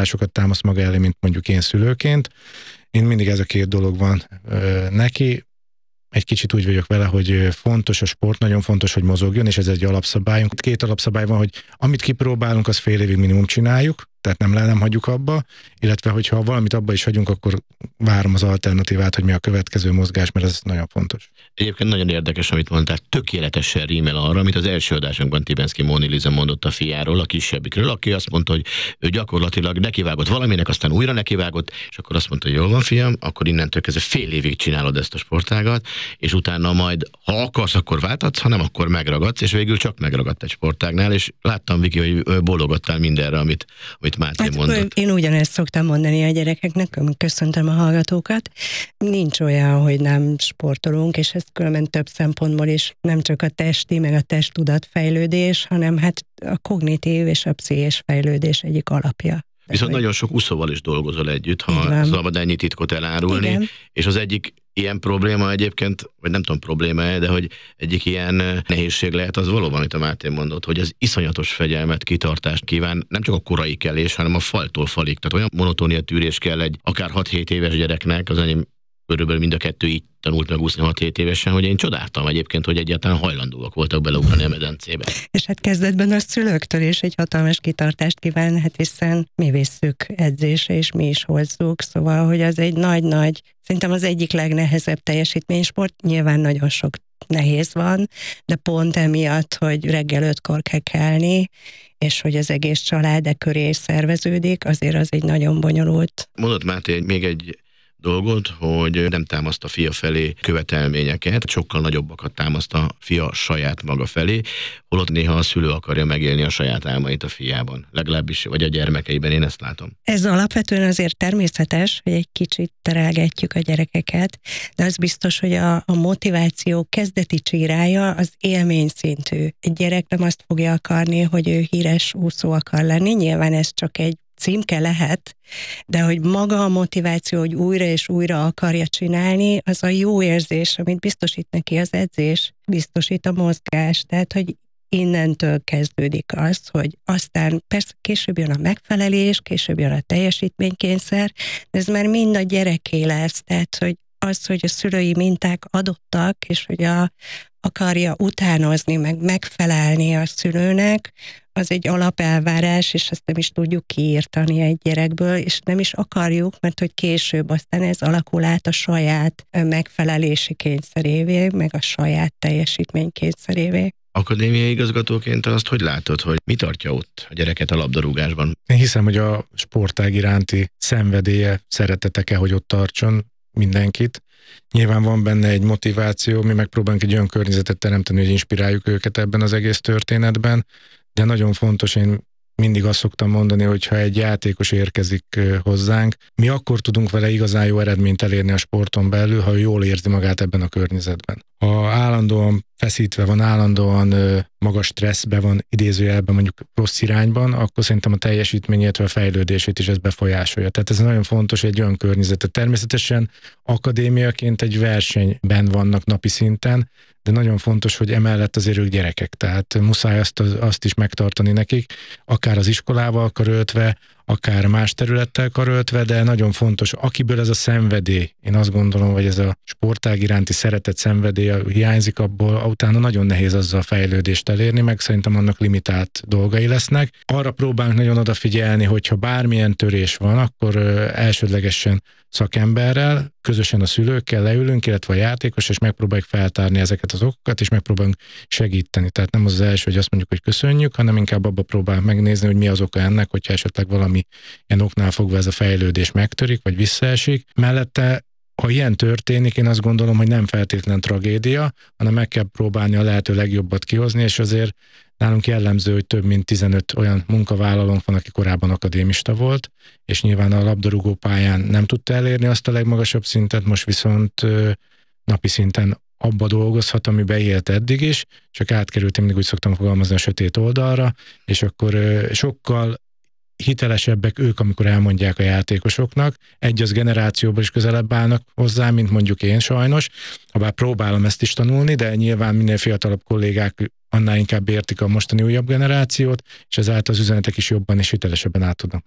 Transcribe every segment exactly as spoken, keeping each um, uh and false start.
elvárásokat támaszt maga elé, mint mondjuk én szülőként. Én mindig ez a két dolog van ö, neki. Egy kicsit úgy vagyok vele, hogy fontos a sport, nagyon fontos, hogy mozogjon, és ez egy alapszabályunk. Két alapszabály van, hogy amit kipróbálunk, az fél évig minimum csináljuk, tehát nem le nem hagyjuk abba, illetve hogyha valamit abba is hagyunk, akkor várom az alternatívát, hogy mi a következő mozgás, mert ez nagyon fontos. Egyébként nagyon érdekes, amit mondtál, tökéletesen rímel arra, amit az első adásunkban Tibenszky Móni Liza mondott a fiáról, a kisebbikről, aki azt mondta, hogy ő gyakorlatilag nekivágott valaminek, aztán újra nekivágott, és akkor azt mondta, hogy jól van, fiam, akkor innentől kezdve fél évig csinálod ezt a sportágat, és utána majd, ha akarsz, akkor váltatsz, ha nem, akkor megragadsz, és végül csak megragadt egy sportágnál, és láttam, Viki, hogy bólogattál mindenre, amit, amit Máté hát, mondott. Én ugyanezt szoktam mondani a gyerekeknek, köszöntöm a hallgatókat. Nincs olyan, hogy nem sportolunk, és ez különben több szempontból is nem csak a testi, meg a testtudat fejlődés, hanem hát a kognitív és a pszichés fejlődés egyik alapja. Viszont nagyon sok úszóval is dolgozol együtt, ha szabad ennyi titkot elárulni, igen. És az egyik ilyen probléma egyébként, vagy nem tudom probléma, de hogy egyik ilyen nehézség lehet az valóban, amit a Máté mondott, hogy az iszonyatos fegyelmet, kitartást kíván, nem csak a korai kelés, hanem a faltól falig. Tehát olyan monotónia tűrés kell egy akár hat-hét éves gyereknek, az enyém körülbelül mind a kettő így tanult meg úszni hat-hét évesen, hogy én csodáltam egyébként, hogy egyáltalán hajlandóak voltak beleugrani a medencébe. És hát kezdetben a szülőktől is egy hatalmas kitartást kíván, hát hiszen mi visszük edzésre, és mi is hozzuk, szóval, hogy az egy nagy-nagy, szerintem az egyik legnehezebb teljesítménysport, nyilván nagyon sok nehéz van, de pont emiatt, hogy reggel ötkor kell kelni, és hogy az egész család e köré szerveződik, azért az egy nagyon bonyolult. Mondott Máté még egy dolgot, hogy nem támaszt a fia felé követelményeket, sokkal nagyobbakat támaszt a fia saját maga felé, holott néha a szülő akarja megélni a saját álmait a fiában. Legalábbis, vagy a gyermekeiben én ezt látom. Ez alapvetően azért természetes, hogy egy kicsit terelgetjük a gyerekeket, de az biztos, hogy a, a motiváció kezdeti csírája az élmény szintű. Egy gyerek nem azt fogja akarni, hogy ő híres úszó akar lenni, nyilván ez csak egy címke lehet, de hogy maga a motiváció, hogy újra és újra akarja csinálni, az a jó érzés, amit biztosít neki az edzés, biztosít a mozgás, tehát hogy innentől kezdődik az, hogy aztán persze később jön a megfelelés, később jön a teljesítménykényszer, de ez már mind a gyereké lesz, tehát hogy az, hogy a szülői minták adottak, és hogy a, akarja utánozni, meg megfelelni a szülőnek, az egy alapelvárás, és ezt nem is tudjuk kiírtani egy gyerekből, és nem is akarjuk, mert hogy később aztán ez alakul át a saját megfelelési kényszerévé, meg a saját teljesítmény kényszerévé. Akadémiai igazgatóként azt hogy látod, hogy mi tartja ott a gyereket a labdarúgásban? Én hiszem, hogy a sportág iránti szenvedélye, szeretete kell, hogy ott tartson mindenkit. Nyilván van benne egy motiváció, mi megpróbálunk egy olyan környezetet teremteni, hogy inspiráljuk őket ebben az egész történetben, de nagyon fontos, én mindig azt szoktam mondani, hogy ha egy játékos érkezik hozzánk, mi akkor tudunk vele igazán jó eredményt elérni a sporton belül, ha ő jól érzi magát ebben a környezetben. Ha állandóan feszítve van, állandóan magas stresszbe van, idézőjelben mondjuk rossz irányban, akkor szerintem a teljesítményét, a fejlődését is ez befolyásolja. Tehát ez nagyon fontos, egy olyan környezetet. Természetesen akadémiaként egy versenyben vannak napi szinten, de nagyon fontos, hogy emellett azért ők gyerekek, tehát muszáj azt, azt is megtartani nekik, akár az iskolával karöltve, akár más területtel karöltve, de nagyon fontos, akiből ez a szenvedély, én azt gondolom, hogy ez a sportág iránti szeretet szenvedély hiányzik, abból utána nagyon nehéz azzal a fejlődést elérni, meg szerintem annak limitált dolgai lesznek. Arra próbálunk nagyon odafigyelni, hogyha bármilyen törés van, akkor elsődlegesen szakemberrel, közösen a szülőkkel leülünk, illetve a játékos, és megpróbáljuk feltárni ezeket az okokat, és megpróbálunk segíteni. Tehát nem az az első, hogy azt mondjuk, hogy köszönjük, hanem inkább abba próbálunk megnézni, hogy mi az oka ennek, hogyha esetleg valami ilyen oknál fogva ez a fejlődés megtörik, vagy visszaesik. Mellette, ha ilyen történik, én azt gondolom, hogy nem feltétlen tragédia, hanem meg kell próbálni a lehető legjobbat kihozni, és azért nálunk jellemző, hogy több mint tizenöt olyan munkavállalónk van, aki korábban akadémista volt, és nyilván a labdarúgó pályán nem tudta elérni azt a legmagasabb szintet, most viszont napi szinten abba dolgozhat, amiben élt eddig is, csak átkerült, mindig úgy szoktam fogalmazni, a sötét oldalra, és akkor sokkal hitelesebbek ők, amikor elmondják a játékosoknak. Egy az generációban is közelebb állnak hozzá, mint mondjuk én sajnos, habár próbálom ezt is tanulni, de nyilván minél fiatalabb kollégák annál inkább értik a mostani újabb generációt, és ezáltal az üzenetek is jobban és hitelesebben át tudnak menni.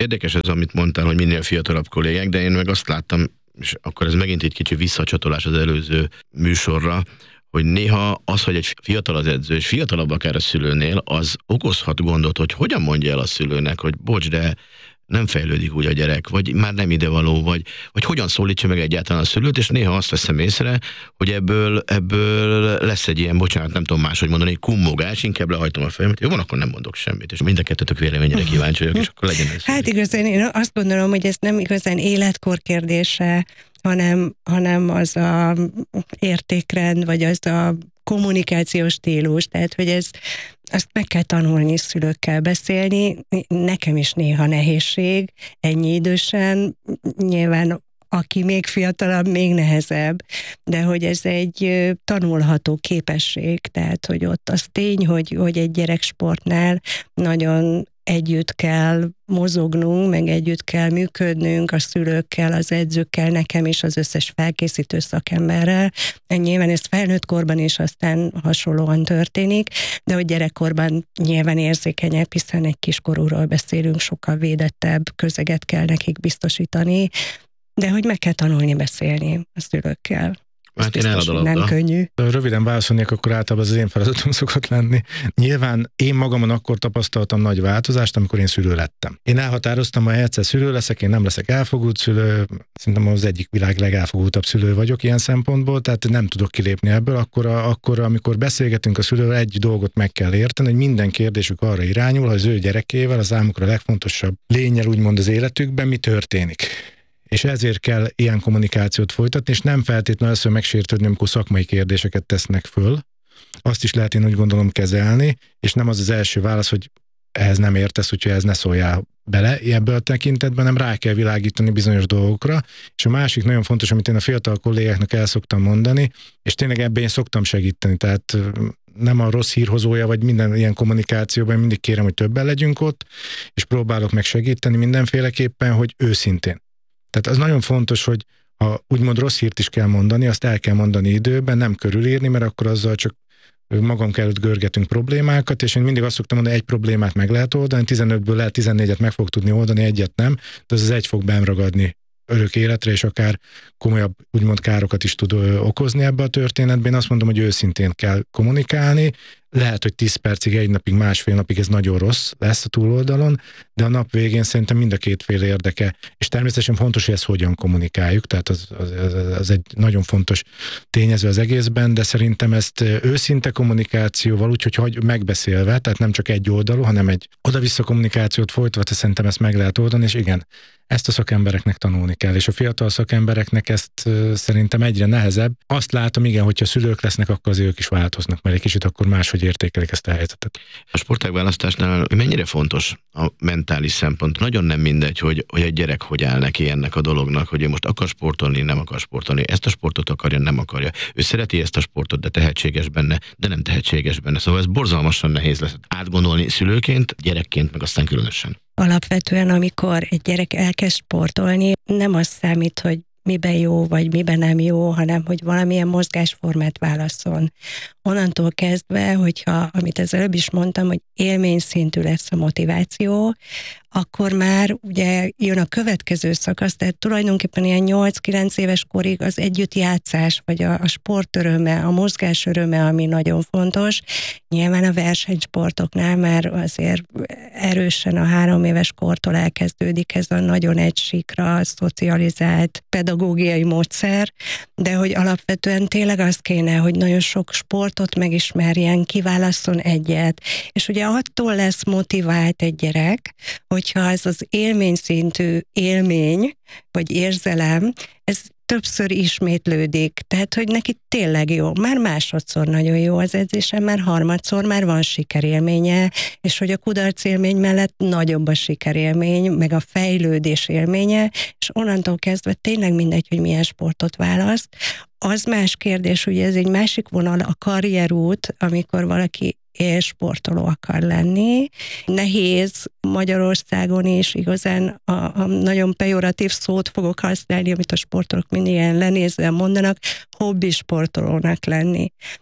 Érdekes ez, amit mondtál, hogy minél fiatalabb kollégák, de én meg azt láttam, és akkor ez megint egy kicsi visszacsatolás az előző műsorra, hogy néha az, hogy egy fiatal az edző, és fiatalabb akár a szülőnél, az okozhat gondot, hogy hogyan mondja el a szülőnek, hogy bocs, de nem fejlődik úgy a gyerek, vagy már nem idevaló, vagy, vagy hogyan szólítsa meg egyáltalán a szülőt, és néha azt veszem észre, hogy ebből, ebből lesz egy ilyen, bocsánat, nem tudom máshogy mondani, kummogás, inkább lehajtom a fejemet, jó van, akkor nem mondok semmit, és mind a kettőtök véleményére kíváncsi vagyok, és akkor legyen ez. Hát igazán én azt gondolom, hogy ez nem igazán életkor kérdése, hanem, hanem az a értékrend, vagy az a kommunikációs stílus, tehát hogy ez, azt meg kell tanulni, szülőkkel beszélni, nekem is néha nehézség, ennyi idősen, nyilván aki még fiatalabb, még nehezebb, de hogy ez egy tanulható képesség, tehát hogy ott az tény, hogy, hogy egy gyereksportnál nagyon együtt kell mozognunk, meg együtt kell működnünk a szülőkkel, az edzőkkel, nekem is, az összes felkészítő szakemberrel. Nyilván ez felnőtt korban is aztán hasonlóan történik, de hogy gyerekkorban nyilván érzékenyebb, hiszen egy kiskorúról beszélünk, sokkal védettebb közeget kell nekik biztosítani, de hogy meg kell tanulni beszélni a szülőkkel. Hát én eladom, nem könnyű. Röviden válaszolnék, akkor általában az én feladatom szokott lenni. Nyilván én magamon akkor tapasztaltam nagy változást, amikor én szülő lettem. Én elhatároztam, hogy egyszer szülő leszek, én nem leszek elfogult szülő, szerintem az egyik világ legelfogultabb szülő vagyok ilyen szempontból, tehát nem tudok kilépni ebből, akkor, akkor amikor beszélgetünk a szülővel, egy dolgot meg kell érteni, hogy minden kérdésük arra irányul, hogy az ő gyerekével, az számukra a legfontosabb lényel úgymond az életükben mi történik. És ezért kell ilyen kommunikációt folytatni, és nem feltétlenül az, hogy megsértődni, amikor szakmai kérdéseket tesznek föl. Azt is lehet én úgy gondolom kezelni, és nem az az első válasz, hogy ehhez nem értesz, úgyhogy ez ne szóljál bele ebből a tekintetben, nem rá kell világítani bizonyos dolgokra. És a másik nagyon fontos, amit én a fiatal kollégáknak el szoktam mondani, és tényleg ebben én szoktam segíteni, tehát nem a rossz hírhozója, vagy minden ilyen kommunikációban, mindig kérem, hogy többen legyünk ott, és próbálok meg segíteni mindenféleképpen, hogy őszintén. Tehát az nagyon fontos, hogy ha úgymond rossz hírt is kell mondani, azt el kell mondani időben, nem körülírni, mert akkor azzal csak magunk előtt görgetünk problémákat, és én mindig azt szoktam mondani, egy problémát meg lehet oldani, tizenötből lehet tizennégyet meg fog tudni oldani, egyet nem, de az az egy fog benn ragadni örök életre, és akár komolyabb úgymond károkat is tud okozni ebbe a történetben. Én azt mondom, hogy őszintén kell kommunikálni, lehet, hogy tíz percig, egy napig, másfél napig ez nagyon rossz lesz a túloldalon, de a nap végén szerintem mind a két fél érdeke. És természetesen fontos, hogy ezt hogyan kommunikáljuk, tehát az, az, az egy nagyon fontos tényező az egészben, de szerintem ezt őszinte kommunikációval, úgyhogy hagy, megbeszélve, tehát nem csak egy oldalú, hanem egy oda-vissza kommunikációt folytatva, szerintem ezt meg lehet oldani, és igen, ezt a szakembereknek tanulni kell, és a fiatal szakembereknek ezt szerintem egyre nehezebb. Azt látom, igen, hogyha szülők lesznek, akkor az ők is változnak, mert egy kicsit akkor máshogy értékelik ezt a helyzetet. A sportág választásnál mennyire fontos a mentális szempont? Nagyon nem mindegy, hogy, hogy egy gyerek hogy áll neki ennek a dolognak, hogy ő most akar sportolni, nem akar sportolni, ezt a sportot akarja, nem akarja. Ő szereti ezt a sportot, de tehetséges benne, de nem tehetséges benne. Szóval ez borzalmasan nehéz lesz átgondolni szülőként, gyerekként, meg aztán különösen. Alapvetően, amikor egy gyerek elkezd sportolni, nem az számít, hogy miben jó, vagy miben nem jó, hanem hogy valamilyen mozgásformát válasszon. Onnantól kezdve, hogyha, amit az előbb is mondtam, hogy élményszintű lesz a motiváció, akkor már ugye jön a következő szakasz, tehát tulajdonképpen ilyen nyolc-kilenc éves korig az együttjátszás, vagy a, a sport öröme, a mozgás öröme, ami nagyon fontos. Nyilván a versenysportoknál már azért erősen a három éves kortól elkezdődik ez a nagyon egysíkra szocializált pedagógiai módszer, de hogy alapvetően tényleg az kéne, hogy nagyon sok sportot megismerjen, kiválasszon egyet, és ugye attól lesz motivált egy gyerek, hogyha ez az élményszintű élmény, vagy érzelem, ez többször ismétlődik, tehát, hogy neki tényleg jó. Már másodszor nagyon jó az edzésen, már harmadszor már van sikerélménye, és hogy a kudarc élmény mellett nagyobb a sikerélmény, meg a fejlődés élménye, és onnantól kezdve tényleg mindegy, hogy milyen sportot választ. Az más kérdés, ugye ez egy másik vonal, a karrierút, amikor valaki élsportoló akar lenni. Nehéz Magyarországon is igazán a, a nagyon pejoratív szót fogok használni, amit a sportolók mindig ilyen lenézve mondanak, hobbi sportolónak lenni.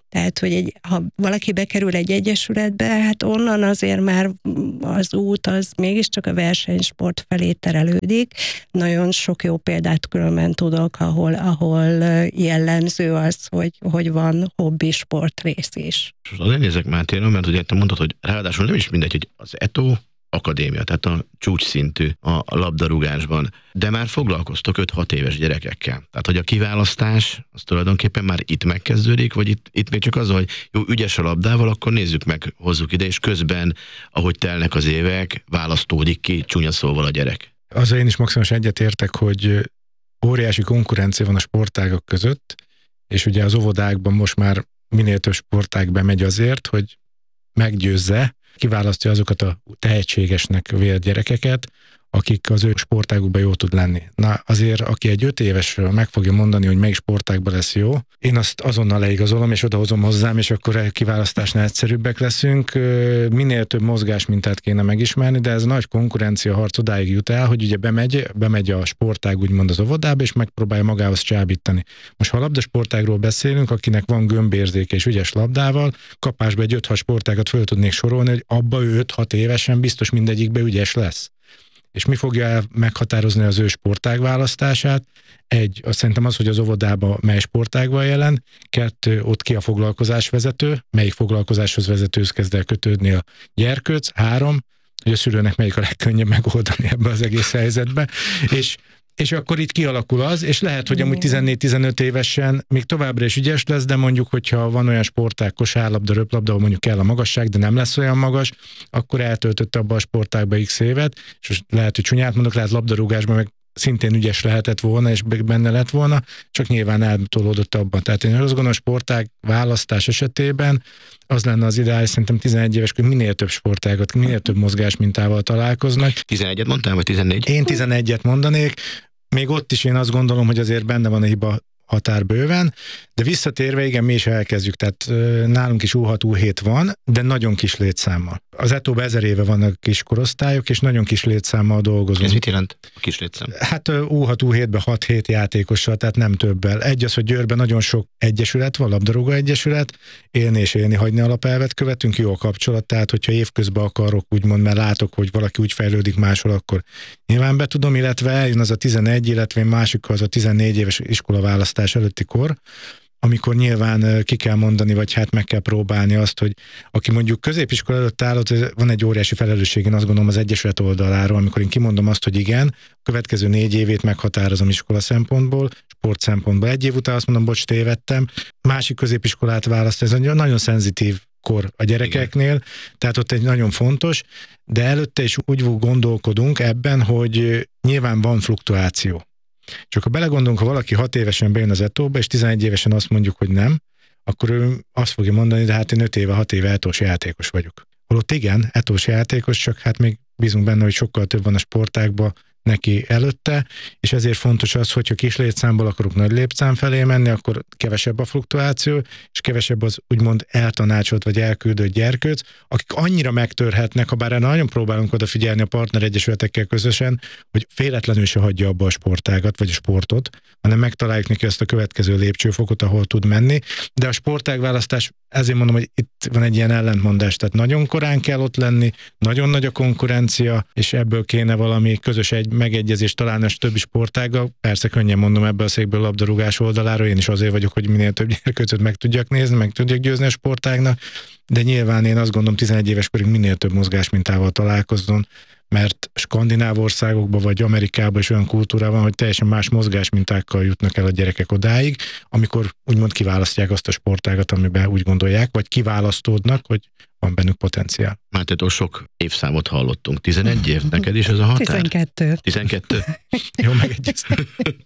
Tehát, hogy egy, ha valaki bekerül egy egyesületbe, hát onnan azért már az út az mégiscsak a versenysport felé terelődik. Nagyon sok jó példát különben tudok, ahol, ahol jellemző az, hogy, hogy van hobbi sport rész is. És azért nézek Mátéra, mert ugye te mondtad, hogy ráadásul nem is mindegy, hogy az é té o akadémia, tehát a csúcsszintű a labdarúgásban, de már foglalkoztok öt-hat éves gyerekekkel. Tehát, hogy a kiválasztás az tulajdonképpen már itt megkezdődik, vagy itt, itt még csak az, hogy jó, ügyes a labdával, akkor nézzük meg, hozzuk ide, és közben, ahogy telnek az évek, választódik ki csúnya szóval a gyerek. Azzal én is maximális egyetértek, hogy óriási konkurencia van a sportágak között, és ugye az óvodákban most már minél több sportág bemegy azért, hogy meggyőzze, kiválasztja azokat a tehetségesnek vélt gyerekeket, akik az ő sportágukban jó tud lenni. Na azért, aki egy öt évesről meg fogja mondani, hogy melyik sportágban lesz jó, én azt azonnal leigazolom, és odahozom hozzám, és akkor a kiválasztásnál egyszerűbbek leszünk. Minél több mozgásmintát kéne megismerni, de ez nagy konkurencia harc odáig jut el, hogy ugye bemegy, bemegy a sportág úgymond az óvodába, és megpróbálja magához csábítani. Most ha a labdasportágról beszélünk, akinek van gömbérzéke és ügyes labdával, kapásba egy öt-hat sportágat föl tudnék sorolni, hogy abba ő öt-hat évesen biztos mindegyikbe ügyes lesz. És mi fogja meghatározni az ő sportág választását? Egy, azt szerintem az, hogy az óvodában mely sportágban jelen, kettő, ott ki a foglalkozásvezető, melyik foglalkozáshoz vezetőhöz kezd el kötődni a gyerkőc, három, hogy a szülőnek melyik a legkönnyebb megoldani ebbe az egész helyzetbe, és és akkor itt kialakul az, és lehet, hogy amúgy tizennégy-tizenöt évesen még továbbra is ügyes lesz, de mondjuk, hogyha van olyan sportág, kosárlabda, röplabda, ahol mondjuk kell a magasság, de nem lesz olyan magas, akkor eltöltötte abba a sportágba x évet, és lehet, hogy csúnyát mondok, lehet labdarúgásban meg szintén ügyes lehetett volna, és benne lett volna, csak nyilván eltolódott abban. Tehát én azt gondolom, a sportág választás esetében az lenne az ideális, szerintem tizenegy éves, hogy minél több sportágat, minél több mozgásmintával találkoznak. tizenegyet mondtál, vagy tizennégy? Én tizenegyet mondanék. Még ott is én azt gondolom, hogy azért benne van a hiba határ bőven, de visszatérve, igen, mi is elkezdjük, tehát nálunk is U hat U hét van, de nagyon kis létszámmal. Az é té ó-ban ezer éve vannak kis korosztályok, és nagyon kis létszámmal dolgozunk. Ez mit jelent a kis létszám? Hát U hat U hétben hat-hét játékossal, tehát nem többel. Egy az, hogy Győrben nagyon sok egyesület van, labdarúgó egyesület, élni és élni hagyni alapelvet követünk, jó a kapcsolat, tehát hogyha évközben akarok, úgymond, mert látok, hogy valaki úgy fejlődik máshol, akkor nyilván be tudom, illetve eljön az a tizenegy, illetve másik az a tizennégy éves iskolaválasztás előtti kor, amikor nyilván ki kell mondani, vagy hát meg kell próbálni azt, hogy aki mondjuk középiskola előtt áll, van egy óriási felelősség, én azt gondolom az egyesület oldaláról, amikor én kimondom azt, hogy igen, a következő négy évét meghatározom iskola szempontból, sport szempontból. Egy év után azt mondom, bocs, tévedtem, másik középiskolát választ, ez egy nagyon szenzitív kor a gyerekeknél, igen. Tehát ott egy nagyon fontos, de előtte is úgy gondolkodunk ebben, hogy nyilván van fluktuáció. Csak ha belegondolunk, ha valaki hat évesen bejön az é té ó-ba, és tizenegy évesen azt mondjuk, hogy nem, akkor ő azt fogja mondani, de hát én öt éve, hat éve é té ó-s játékos vagyok. Holott igen, é té ó-s játékos, csak hát még bízunk benne, hogy sokkal több van a sportágban neki előtte, és ezért fontos az, hogyha kis létszámból akarunk nagy létszám felé menni, akkor kevesebb a fluktuáció, és kevesebb az úgymond eltanácsolt vagy elküldött gyerkőc, akik annyira megtörhetnek, ha bár nagyon próbálunk odafigyelni a partneregyesületekkel közösen, hogy féletlenül se hagyja abba a sportágat, vagy a sportot, hanem megtaláljuk neki azt a következő lépcsőfokot, ahol tud menni. De a sportágválasztás, ezért mondom, hogy itt van egy ilyen ellentmondás, tehát nagyon korán kell ott lenni, nagyon nagy a konkurencia, és ebből kéne valami közös egy megegyezést találni a többi sportággal. Persze könnyen mondom ebből a székből labdarúgás oldaláról, én is azért vagyok, hogy minél több gyerkőcöt meg tudjak nézni, meg tudjak győzni a sportágnak, de nyilván én azt gondolom tizenegy éves korig minél több mozgásmintával találkozzon, mert skandináv országokban vagy Amerikában is olyan kultúra van, hogy teljesen más mozgásmintákkal jutnak el a gyerekek odáig, amikor úgymond kiválasztják azt a sportágat, amiben úgy gondolják, vagy kiválasztódnak, hogy van bennük potenciál. Mátétól sok évszámot hallottunk. tizenegy év? Neked is ez a határ? tizenkettő. tizenkettő? Jó, megegyeztem.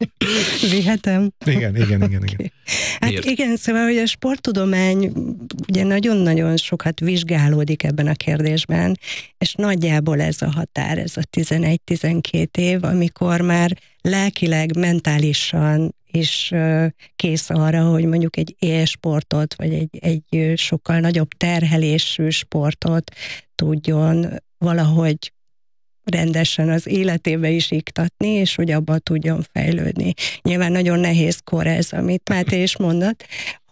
Vihetem? Igen, igen, igen. igen. Okay. Hát miért? Igen, szóval, hogy a sporttudomány ugye nagyon-nagyon sokat vizsgálódik ebben a kérdésben, és nagyjából ez a határ, ez a tizenegy-tizenkét év, amikor már lelkileg, mentálisan is kész arra, hogy mondjuk egy élsportot, vagy egy, egy sokkal nagyobb terhelésű sportot tudjon valahogy rendesen az életébe is iktatni, és hogy abban tudjon fejlődni. Nyilván nagyon nehéz kor ez, amit Máté is mondott,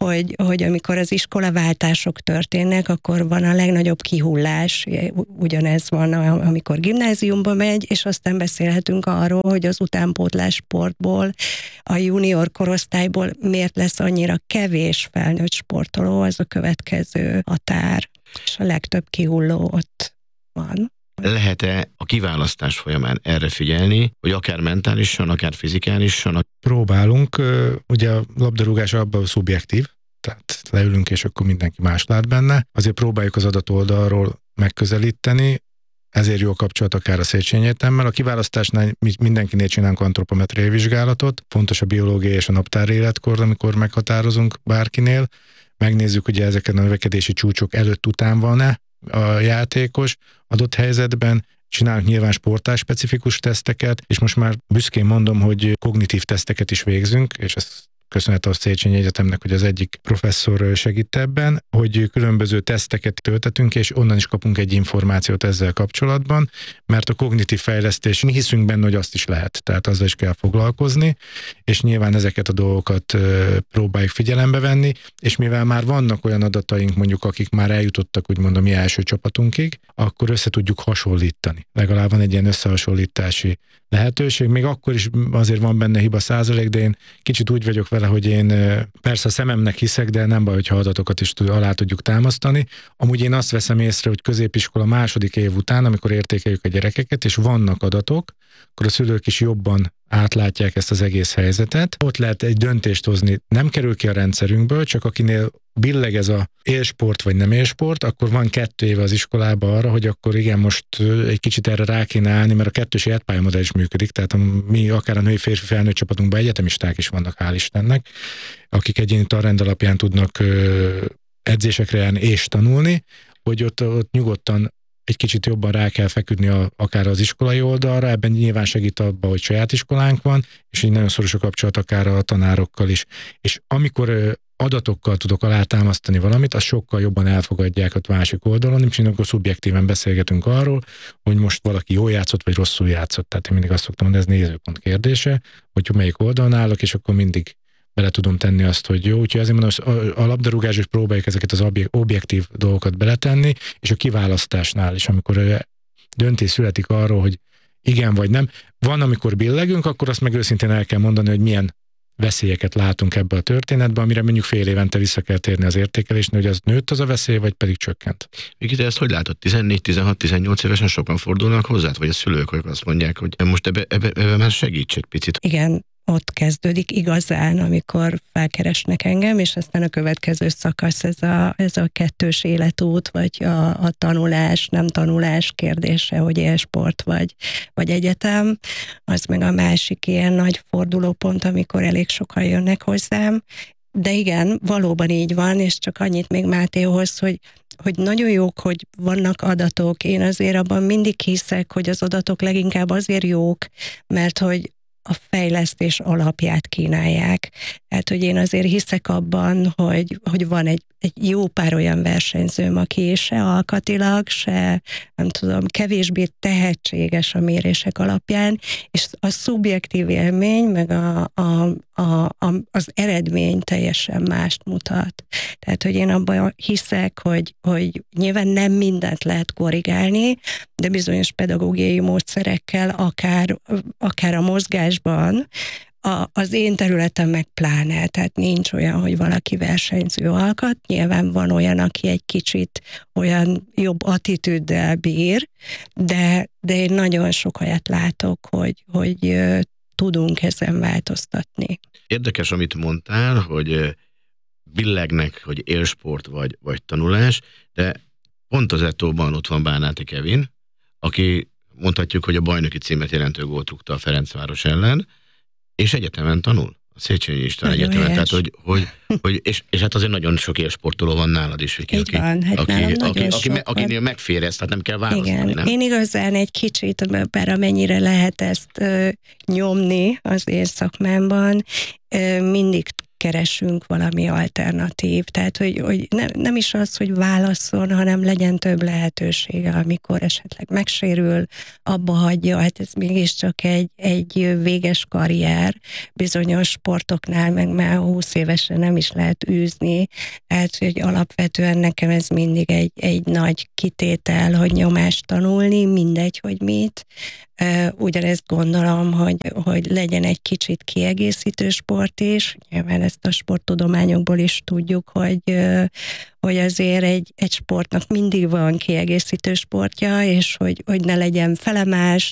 hogy, hogy amikor az iskolaváltások történnek, akkor van a legnagyobb kihullás, ugyanez van, amikor gimnáziumba megy, és aztán beszélhetünk arról, hogy az utánpótlás sportból, a junior korosztályból miért lesz annyira kevés felnőtt sportoló, az a következő határ, és a legtöbb kihulló ott van. Lehet-e a kiválasztás folyamán erre figyelni, hogy akár mentálisan, akár fizikálisan? Próbálunk, ugye a labdarúgás abban szubjektív, tehát leülünk, és akkor mindenki más lát benne. Azért próbáljuk az adatoldalról megközelíteni, ezért jó a kapcsolat akár a Széchenyi Egyetemmel. A kiválasztásnál mindenkinél csinálunk antropometriai vizsgálatot, fontos a biológiai és a naptári életkor, amikor meghatározunk bárkinél. Megnézzük, hogy ezeken a növekedési csúcsok előtt-után van-e a játékos adott helyzetben, csinálunk nyilván sportás-specifikus teszteket, és most már büszkén mondom, hogy kognitív teszteket is végzünk, és ezt köszönhet a Széchenyi Egyetemnek, hogy az egyik professzor segít ebben, hogy különböző teszteket töltetünk, és onnan is kapunk egy információt ezzel kapcsolatban, mert a kognitív fejlesztés, mi hiszünk benne, hogy azt is lehet, tehát azzal is kell foglalkozni, és nyilván ezeket a dolgokat próbáljuk figyelembe venni, és mivel már vannak olyan adataink, mondjuk, akik már eljutottak úgymond a mi első csapatunkig, akkor össze tudjuk hasonlítani. Legalább van egy ilyen összehasonlítási lehetőség, még akkor is azért van benne hiba százalék, de én kicsit úgy vagyok vele, hogy én persze a szememnek hiszek, de nem baj, hogyha adatokat is alá tudjuk támasztani. Amúgy én azt veszem észre, hogy középiskola második év után, amikor értékeljük a gyerekeket, és vannak adatok, akkor a szülők is jobban átlátják ezt az egész helyzetet. Ott lehet egy döntést hozni, nem kerül ki a rendszerünkből, csak akinél billeg ez a élsport vagy nem élsport, akkor van kettő éve az iskolába arra, hogy akkor igen, most egy kicsit erre rá kéne állni, mert a kettős életpályamodell is működik, tehát a, mi akár a női férfi felnőtt csapatunkban egyetemisták is vannak, hál' Istennek, akik egyéni tanrend alapján tudnak ö, edzésekre járni és tanulni, hogy ott, ott nyugodtan egy kicsit jobban rá kell feküdni a, akár az iskolai oldalra, ebben nyilván segít abba, hogy saját iskolánk van, és így nagyon szoros a kapcsolat akár a tanárokkal is. És amikor adatokkal tudok alátámasztani valamit, azt sokkal jobban elfogadják a másik oldalon, és akkor szubjektíven beszélgetünk arról, hogy most valaki jól játszott, vagy rosszul játszott. Tehát én mindig azt szoktam mondani, ez nézőpont kérdése, hogy melyik oldalon állok, és akkor mindig bele tudom tenni azt, hogy jó. Úgyhogy azért mondom, a labdarúgás is próbáljuk ezeket az objektív dolgokat beletenni, és a kiválasztásnál is, amikor döntés születik arról, hogy igen vagy nem. Van, amikor billegünk, akkor azt meg őszintén el kell mondani, hogy milyen veszélyeket látunk ebbe a történetbe, amire mondjuk fél évente vissza kell térni az értékelésnél, hogy az nőtt az a veszély, vagy pedig csökkent. Mikita, ezt hogy látod? tizennégy, tizenhat, tizennyolc évesen sokan fordulnak hozzád, vagy a szülők, hogy azt mondják, hogy most ebbe, ebbe, ebbe már segíts egy picit. Igen, ott kezdődik igazán, amikor felkeresnek engem, és aztán a következő szakasz ez a, ez a kettős életút, vagy a, a tanulás, nem tanulás kérdése, hogy élsport vagy, vagy egyetem. Az meg a másik ilyen nagy fordulópont, amikor elég sokan jönnek hozzám. De igen, valóban így van, és csak annyit még Mátéhoz, hogy hogy nagyon jók, hogy vannak adatok. Én azért abban mindig hiszek, hogy az adatok leginkább azért jók, mert hogy a fejlesztés alapját kínálják. Tehát, hogy én azért hiszek abban, hogy, hogy van egy, egy jó pár olyan versenyzőm, aki se alkatilag, se, nem tudom, kevésbé tehetséges a mérések alapján, és a szubjektív élmény, meg a, a, a, a, az eredmény teljesen mást mutat. Tehát, hogy én abban hiszek, hogy, hogy nyilván nem mindent lehet korrigálni, de bizonyos pedagógiai módszerekkel, akár, akár a mozgásban, A, az én területem meg pláne, tehát nincs olyan, hogy valaki versenyző alkat, nyilván van olyan, aki egy kicsit olyan jobb attitűddel bír, de, de én nagyon sok olyat látok, hogy, hogy tudunk ezen változtatni. Érdekes, amit mondtál, hogy billegnek, hogy élsport vagy, vagy tanulás, de pont az Ettóban ott van Bánáti Kevin, aki mondhatjuk, hogy a bajnoki címet jelentő gólt rúgta a Ferencváros ellen, és egyetemen tanul. A Széchenyi István Egyetemen. Tehát, hogy, hogy, hogy, és, és hát azért nagyon sok élsportoló van nálad is, Viki, aki, van, hát aki, aki, aki, aki, aki, akinél megfér ezt, tehát nem kell választani. Igen. Nem? Én igazán egy kicsit, bár amennyire lehet ezt ö, nyomni az én szakmámban, ö, mindig keresünk valami alternatív. Tehát, hogy, hogy ne, nem is az, hogy válasszon, hanem legyen több lehetősége, amikor esetleg megsérül, abba hagyja, hát ez mégiscsak egy, egy véges karrier. Bizonyos sportoknál meg már húsz évesen nem is lehet űzni, tehát, hogy alapvetően nekem ez mindig egy, egy nagy kitétel, hogy nyomást tanulni, mindegy, hogy mit. Ugyanezt gondolom, hogy, hogy legyen egy kicsit kiegészítő sport is. Nyilván ezt a sporttudományokból is tudjuk, hogy, hogy azért egy, egy sportnak mindig van kiegészítő sportja, és hogy, hogy ne legyen felemás,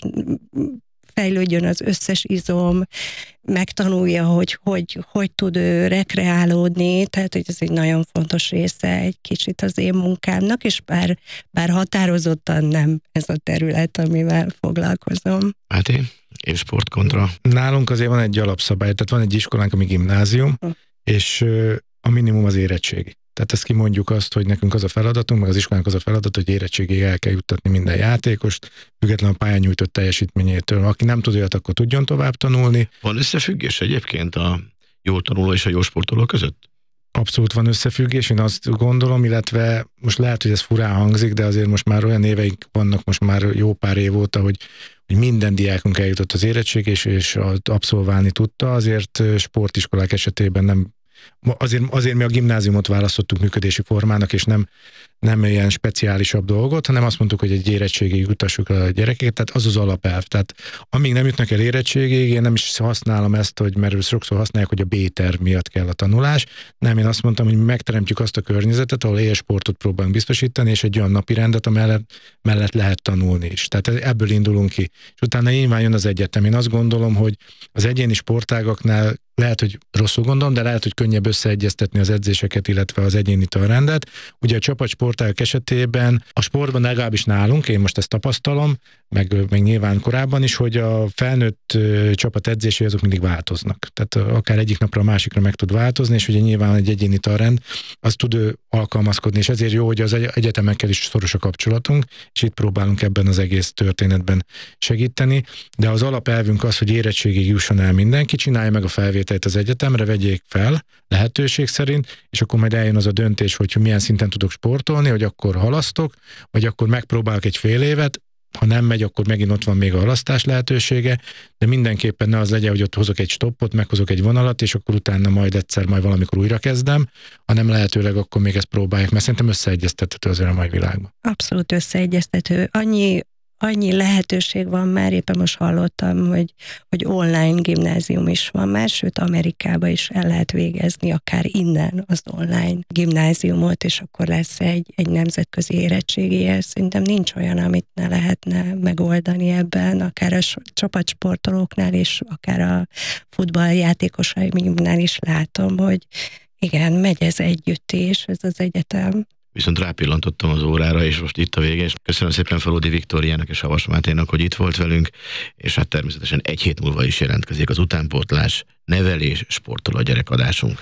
fejlődjön az összes izom, megtanulja, hogy hogy, hogy tud ő rekreálódni, tehát hogy ez egy nagyon fontos része egy kicsit az én munkámnak, és bár, bár határozottan nem ez a terület, amivel foglalkozom. Hát én, én sportkontra. Nálunk azért van egy alapszabály, tehát van egy iskolánk, ami gimnázium, hm. és a minimum az érettségi. Tehát ezt kimondjuk azt, hogy nekünk az a feladatunk, meg az iskolának az a feladat, hogy érettségig el kell juttatni minden játékost, függetlenül a pályán nyújtott teljesítményétől. Aki nem tud olyat, akkor tudjon tovább tanulni. Van összefüggés egyébként a jó tanuló és a jó sportoló között? Abszolút van összefüggés, én azt gondolom, illetve most lehet, hogy ez furán hangzik, de azért most már olyan éveink vannak, most már jó pár év óta, hogy, hogy minden diákunk eljutott az érettség, és, és abszolválni tudta, azért sportiskolák esetében nem Azért, azért mi a gimnáziumot választottuk működési formának, és nem, nem ilyen speciálisabb dolgot, hanem azt mondtuk, hogy egy érettségig jutassuk a gyerekeket, tehát az az alapelv. Tehát amíg nem jutnak el érettségig, én nem is használom ezt, hogy mert sokszor használják, hogy a B-terv miatt kell a tanulás. Nem, én azt mondtam, hogy megteremtjük azt a környezetet, ahol élsportot próbálunk biztosítani, és egy olyan napirendet, amellett mellett lehet tanulni is. Tehát ebből indulunk ki. És utána nyilván jön az egyetem. Én azt gondolom, hogy az egyéni sportágaknál lehet, hogy rosszul gondolom, de lehet, hogy könnyebb összeegyeztetni az edzéseket, illetve az egyéni tanrendet. Ugye a csapatsportágak esetében a sportban legalábbis nálunk, én most ezt tapasztalom, meg, meg nyilván korábban is, hogy a felnőtt csapat edzései azok mindig változnak. Tehát akár egyik napra a másikra meg tud változni, és ugye nyilván egy egyéni tanrend, az tud alkalmazkodni, és ezért jó, hogy az egyetemekkel is szoros a kapcsolatunk, és itt próbálunk ebben az egész történetben segíteni, de az alapelvünk az, hogy érettségig jusson el mindenki, csinálja meg a felvételt az egyetemre, vegyék fel lehetőség szerint, és akkor majd eljön az a döntés, hogy milyen szinten tudok sportolni, hogy akkor halasztok, vagy akkor megpróbálok egy fél évet, ha nem megy, akkor megint ott van még a halasztás lehetősége, de mindenképpen ne az legyen, hogy ott hozok egy stoppot, meghozok egy vonalat, és akkor utána majd egyszer majd valamikor újra kezdem, hanem lehetőleg akkor még ezt próbálják, mert szerintem összeegyeztethető azért a mai világban. Abszolút összeegyeztető. Annyi Annyi lehetőség van már, éppen most hallottam, hogy, hogy online gimnázium is van már, sőt Amerikában is el lehet végezni akár innen az online gimnáziumot, és akkor lesz egy, egy nemzetközi érettségi. Szerintem nincs olyan, amit ne lehetne megoldani ebben, akár a csapatsportolóknál is, akár a futballjátékosaimnál is látom, hogy igen, megy ez együtt is, ez az egyetem. Viszont rápillantottam az órára, és most itt a vége, és köszönöm szépen Faludi Viktóriának és Havas Máténak, hogy itt volt velünk, és hát természetesen egy hét múlva is jelentkezik az utánpótlás, nevelés, sportoló gyerekadásunk.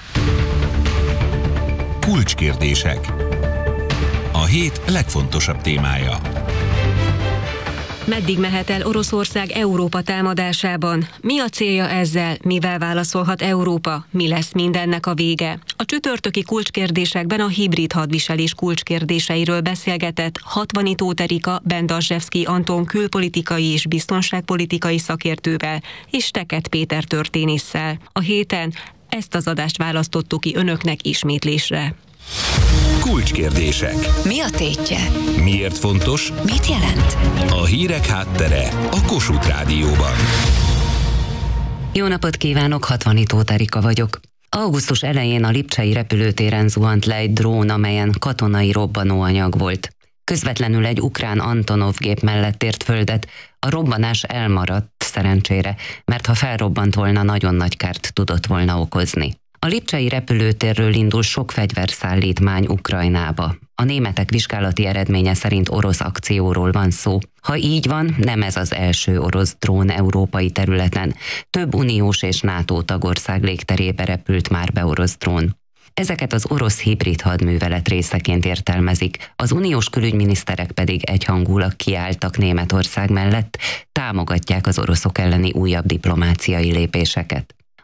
Kulcskérdések. A hét legfontosabb témája. Meddig mehet el Oroszország Európa támadásában? Mi a célja ezzel? Mivel válaszolhat Európa? Mi lesz mindennek a vége? A csütörtöki kulcskérdésekben a hibrid hadviselés kulcskérdéseiről beszélgetett Hatvani Tóth Erika, Bendarzsevszky Anton külpolitikai és biztonságpolitikai szakértővel és Teket Péter történésszel. A héten ezt az adást választottuk ki önöknek ismétlésre. Kulcskérdések. Mi a tétje? Miért fontos? Mit jelent? A hírek háttere a Kossuth Rádióban. Jó napot kívánok, Hatvani Tóth Erika vagyok. Augusztus elején a lipcsei repülőtéren zuhant le egy drón, amelyen katonai robbanóanyag volt. Közvetlenül egy ukrán Antonov gép mellett ért földet, a robbanás elmaradt szerencsére, mert ha felrobbant volna, nagyon nagy kárt tudott volna okozni. A lipcsei repülőtérről indul sok fegyverszállítmány Ukrajnába. A németek vizsgálati eredménye szerint orosz akcióról van szó. Ha így van, nem ez az első orosz drón európai területen. Több uniós és NATO tagország légterébe repült már be orosz drón. Ezeket az orosz hibrid hadművelet részeként értelmezik, az uniós külügyminiszterek pedig egyhangulag kiálltak Németország mellett, támogatják az oroszok elleni újabb diplomáciai lépéseket.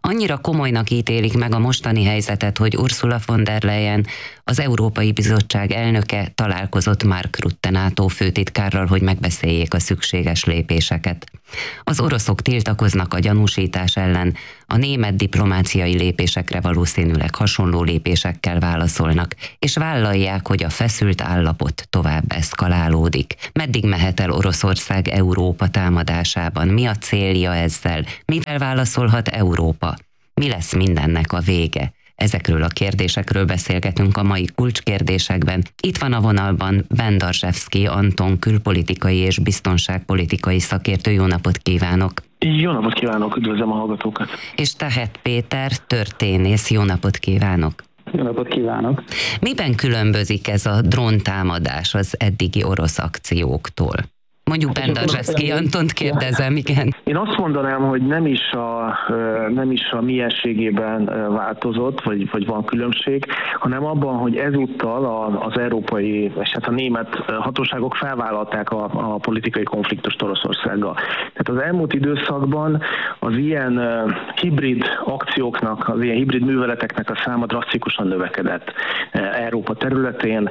Annyira komolynak ítélik meg a mostani helyzetet, hogy Ursula von der Leyen, az Európai Bizottság elnöke találkozott Mark Rutte NATO főtitkárral, hogy megbeszéljék a szükséges lépéseket. Az oroszok tiltakoznak a gyanúsítás ellen, a német diplomáciai lépésekre valószínűleg hasonló lépésekkel válaszolnak, és vállalják, hogy a feszült állapot tovább eszkalálódik. Meddig mehet el Oroszország Európa támadásában? Mi a célja ezzel? Mivel válaszolhat Európa? Mi lesz mindennek a vége? Ezekről a kérdésekről beszélgetünk a mai kulcskérdésekben. Itt van a vonalban Bendarzsevszky Anton, külpolitikai és biztonságpolitikai szakértő. Jó napot kívánok! Jó napot kívánok, üdvözlöm a hallgatókat! És Tehet Péter, történész. Jó napot kívánok! Jó napot kívánok! Miben különbözik ez a dróntámadás az eddigi orosz akcióktól? Mondjuk Bendarzsevszky Antont kérdezem, igen. Én azt mondanám, hogy nem is a, nem is a mienségében változott, vagy, vagy van különbség, hanem abban, hogy ezúttal az európai, és hát a német hatóságok felvállalták a, a politikai konfliktust Oroszországgal. Tehát az elmúlt időszakban az ilyen hibrid akcióknak, az ilyen hibrid műveleteknek a száma drasztikusan növekedett. Európa területén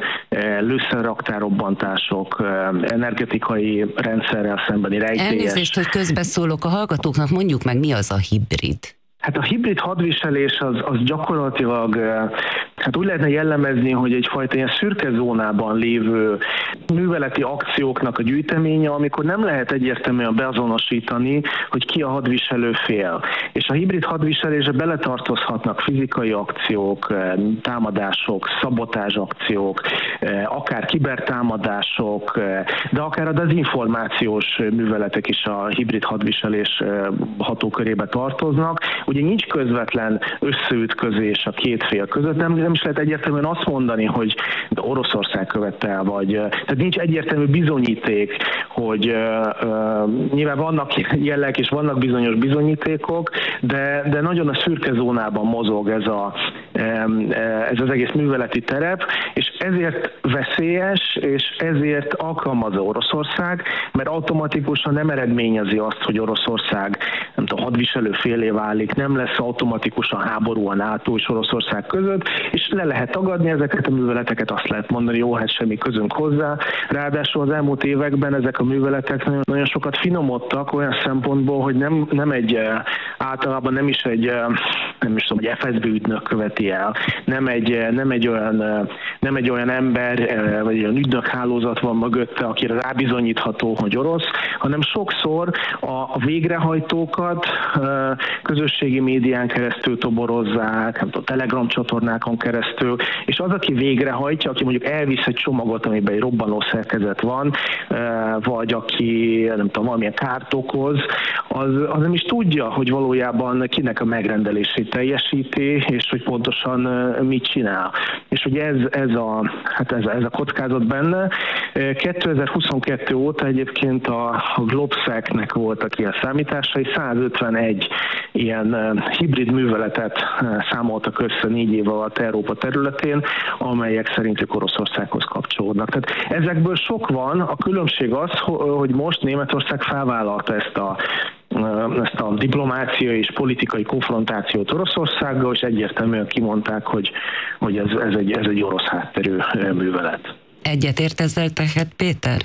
lőszerraktárobbantások, energetikai rendszerrel szembeni rejtélyes. Elnézést, hogy közbeszólok a hallgatóknak, mondjuk meg, mi az a hibrid? Hát a hibrid hadviselés az, az gyakorlatilag, hát úgy lehetne jellemezni, hogy egyfajta ilyen szürke zónában lévő műveleti akcióknak a gyűjteménye, amikor nem lehet egyértelműen beazonosítani, hogy ki a hadviselő fél. És a hibrid hadviselésbe beletartozhatnak fizikai akciók, támadások, szabotázs akciók, akár kibertámadások, de akár a dezinformációs műveletek is a hibrid hadviselés hatókörébe tartoznak. Ugye nincs közvetlen összeütközés a két fél között, nem, nem is lehet egyértelműen azt mondani, hogy Oroszország követte el, vagy tehát nincs egyértelmű bizonyíték, hogy uh, uh, nyilván vannak jelek és vannak bizonyos bizonyítékok, de, de nagyon a szürke zónában mozog ez, a, um, ez az egész műveleti terep, és ezért veszélyes, és ezért alkalmazza Oroszország, mert automatikusan nem eredményezi azt, hogy Oroszország nem tudom, hadviselő félé válik, nem lesz automatikusan háború a NATO és Oroszország között, és le lehet tagadni ezeket a műveleteket, azt lehet mondani, jó, hát semmi közünk hozzá. Ráadásul az elmúlt években ezek a műveletek nagyon, nagyon sokat finomodtak olyan szempontból, hogy nem, nem egy általában nem is egy, nem is tudom, egy ef es bé ügynök követi el, nem egy, nem egy olyan, nem egy olyan ember, vagy egy olyan ügynök hálózat van mögötte, akire rábizonyítható, hogy orosz, hanem sokszor a, a végrehajtókat közösségi médián keresztül toborozzák, nem tudom, Telegram csatornákon keresztül, és az, aki végrehajtja, aki mondjuk elvisz egy csomagot, amiben egy robbanó szerkezet van, vagy aki, nem tudom, valamilyen kárt okoz, az, az nem is tudja, hogy valójában kinek a megrendelését teljesíti, és hogy pontosan mit csinál. És hogy ez, ez, a, hát ez, ez a kockázat benne. kétezer-huszonkettő óta egyébként a, a Globsec-nek voltak ilyen számításai, százötvenegy ilyen hibrid műveletet számoltak össze négy év alatt Európa területén, amelyek szerintük Oroszországhoz kapcsolódnak. Tehát ezekből sok van, a különbség az, hogy most Németország felvállalta ezt a ezt a diplomáciai és politikai konfrontációt Oroszországgal, és egyértelműen kimondták, hogy, hogy ez, ez, egy, ez egy orosz hátterű művelet. Egyetért ezzel Tehet Péter?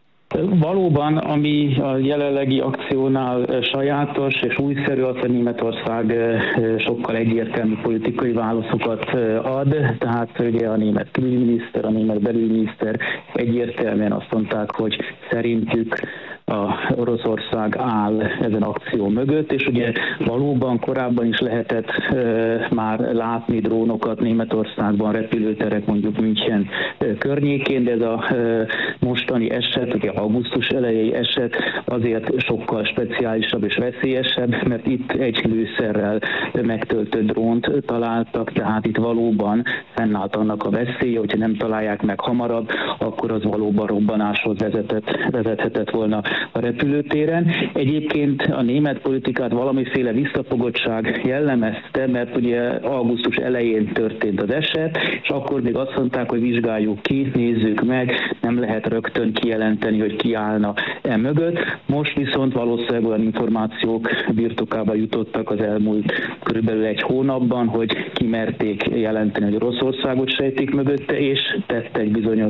Valóban, ami a jelenlegi akciónál sajátos és újszerű, az, hogy Németország sokkal egyértelmű politikai válaszokat ad, tehát ugye a német külügyminiszter, a német belügyminiszter egyértelműen azt mondták, hogy szerintük a Oroszország áll ezen akció mögött, és ugye valóban korábban is lehetett e, már látni drónokat Németországban, repülőterek mondjuk München e, környékén, de ez a e, mostani eset, ugye augusztus elejei eset azért sokkal speciálisabb és veszélyesebb, mert itt egy lőszerrel megtöltött drónt találtak, tehát itt valóban fennállt annak a veszélye, hogyha nem találják meg hamarabb, akkor az valóban robbanáshoz vezetett, vezethetett volna. a repülőtéren. Egyébként a német politikát valamiféle visszafogottság jellemezte, mert ugye augusztus elején történt az eset, és akkor még azt mondták, hogy vizsgáljuk ki, nézzük meg, nem lehet rögtön kijelenteni, hogy ki állna e mögött. Most viszont valószínűleg olyan információk birtokába jutottak az elmúlt körülbelül egy hónapban, hogy kimerték jelenteni, hogy Oroszországot sejtik mögötte, és tett egy bizonyos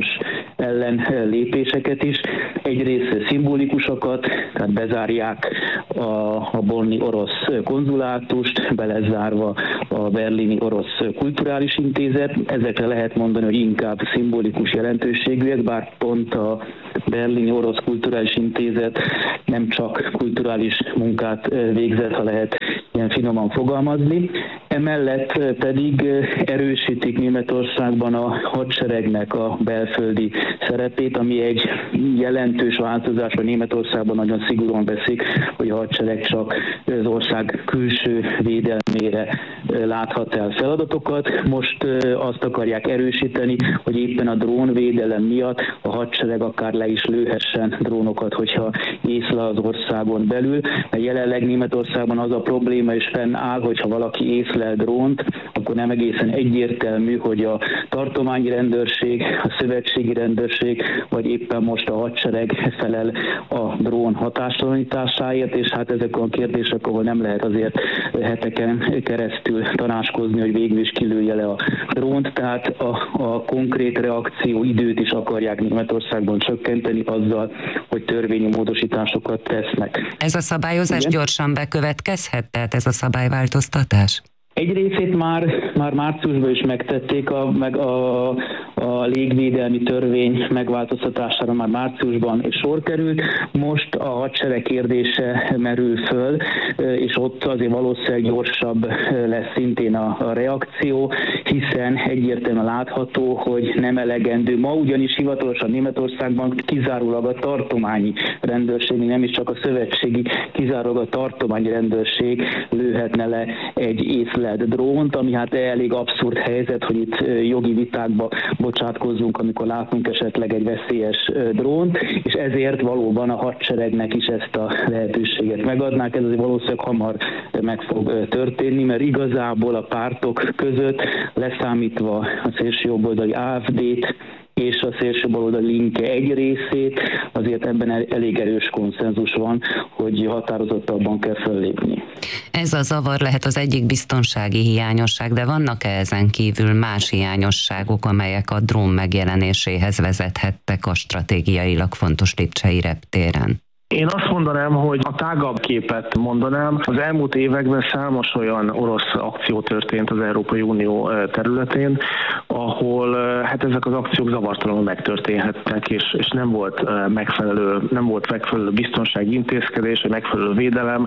ellenlépéseket is. Egyrészt szimbolikusakat, tehát bezárják a, a bonni orosz konzulátust, belezárva a berlini orosz kulturális intézet. Ezekre lehet mondani, hogy inkább szimbolikus jelentőségűek, bár pont a berlini orosz kulturális intézet nem csak kulturális munkát végzett, ha lehet ilyen finoman fogalmazni. Emellett pedig erősítik Németországban a hadseregnek a belföldi szerepét, ami egy jelentős változás, hogy Németországban nagyon szigorúan veszik, hogy a hadsereg csak az ország külső védelmére láthat el feladatokat. Most azt akarják erősíteni, hogy éppen a drónvédelem miatt a hadsereg akár le is lőhessen drónokat, hogyha észlel az országon belül. Mert jelenleg Németországban az a probléma is fennáll, hogyha valaki észlel drónt, akkor nem egészen egyértelmű, hogy a tartományi rendőrség, a szövetségi rendőrség, vagy éppen most a hadsereg felel a drón hatástalanításáért, és hát ezek a kérdések, ahol nem lehet azért heteken keresztül tanácskozni, hogy végül is kilője le a drónt, tehát a, a konkrét reakció időt is akarják Németországban csökkenteni azzal, hogy törvényi módosításokat tesznek. Ez a szabályozás Igen? gyorsan bekövetkezhet, tehát ez a szabályváltoztatás? Egy részét már, már márciusban is megtették, a, meg a, a légvédelmi törvény megváltoztatására már márciusban sor került. Most a hadsereg kérdése merül föl, és ott azért valószínűleg gyorsabb lesz szintén a, a reakció, hiszen egyértelműen látható, hogy nem elegendő. Ma ugyanis hivatalosan Németországban kizárólag a tartományi rendőrség, nem is csak a szövetségi, kizárólag a tartományi rendőrség lőhetne le egy észlelt drónt, ami hát elég abszurd helyzet, hogy itt jogi vitákba bocsátkozzunk, amikor látunk esetleg egy veszélyes drónt, és ezért valóban a hadseregnek is ezt a lehetőséget megadnák. Ez azért valószínűleg hamar meg fog történni, mert igazából a pártok között, leszámítva a szélsőjobboldali á ef dét, és a szélsőbaloldali Linke egy részét, azért ebben elég erős konszenzus van, hogy határozottabban kell föllépni. Ez a zavar lehet az egyik biztonsági hiányosság, de vannak-e ezen kívül más hiányosságok, amelyek a drón megjelenéséhez vezethettek a stratégiailag fontos lipcsei reptéren? Én azt mondanám, hogy a tágabb képet mondanám. Az elmúlt években számos olyan orosz akció történt az Európai Unió területén, ahol hát ezek az akciók zavartalanul megtörténhettek, és, és nem volt megfelelő, nem volt megfelelő biztonsági intézkedés, vagy megfelelő védelem,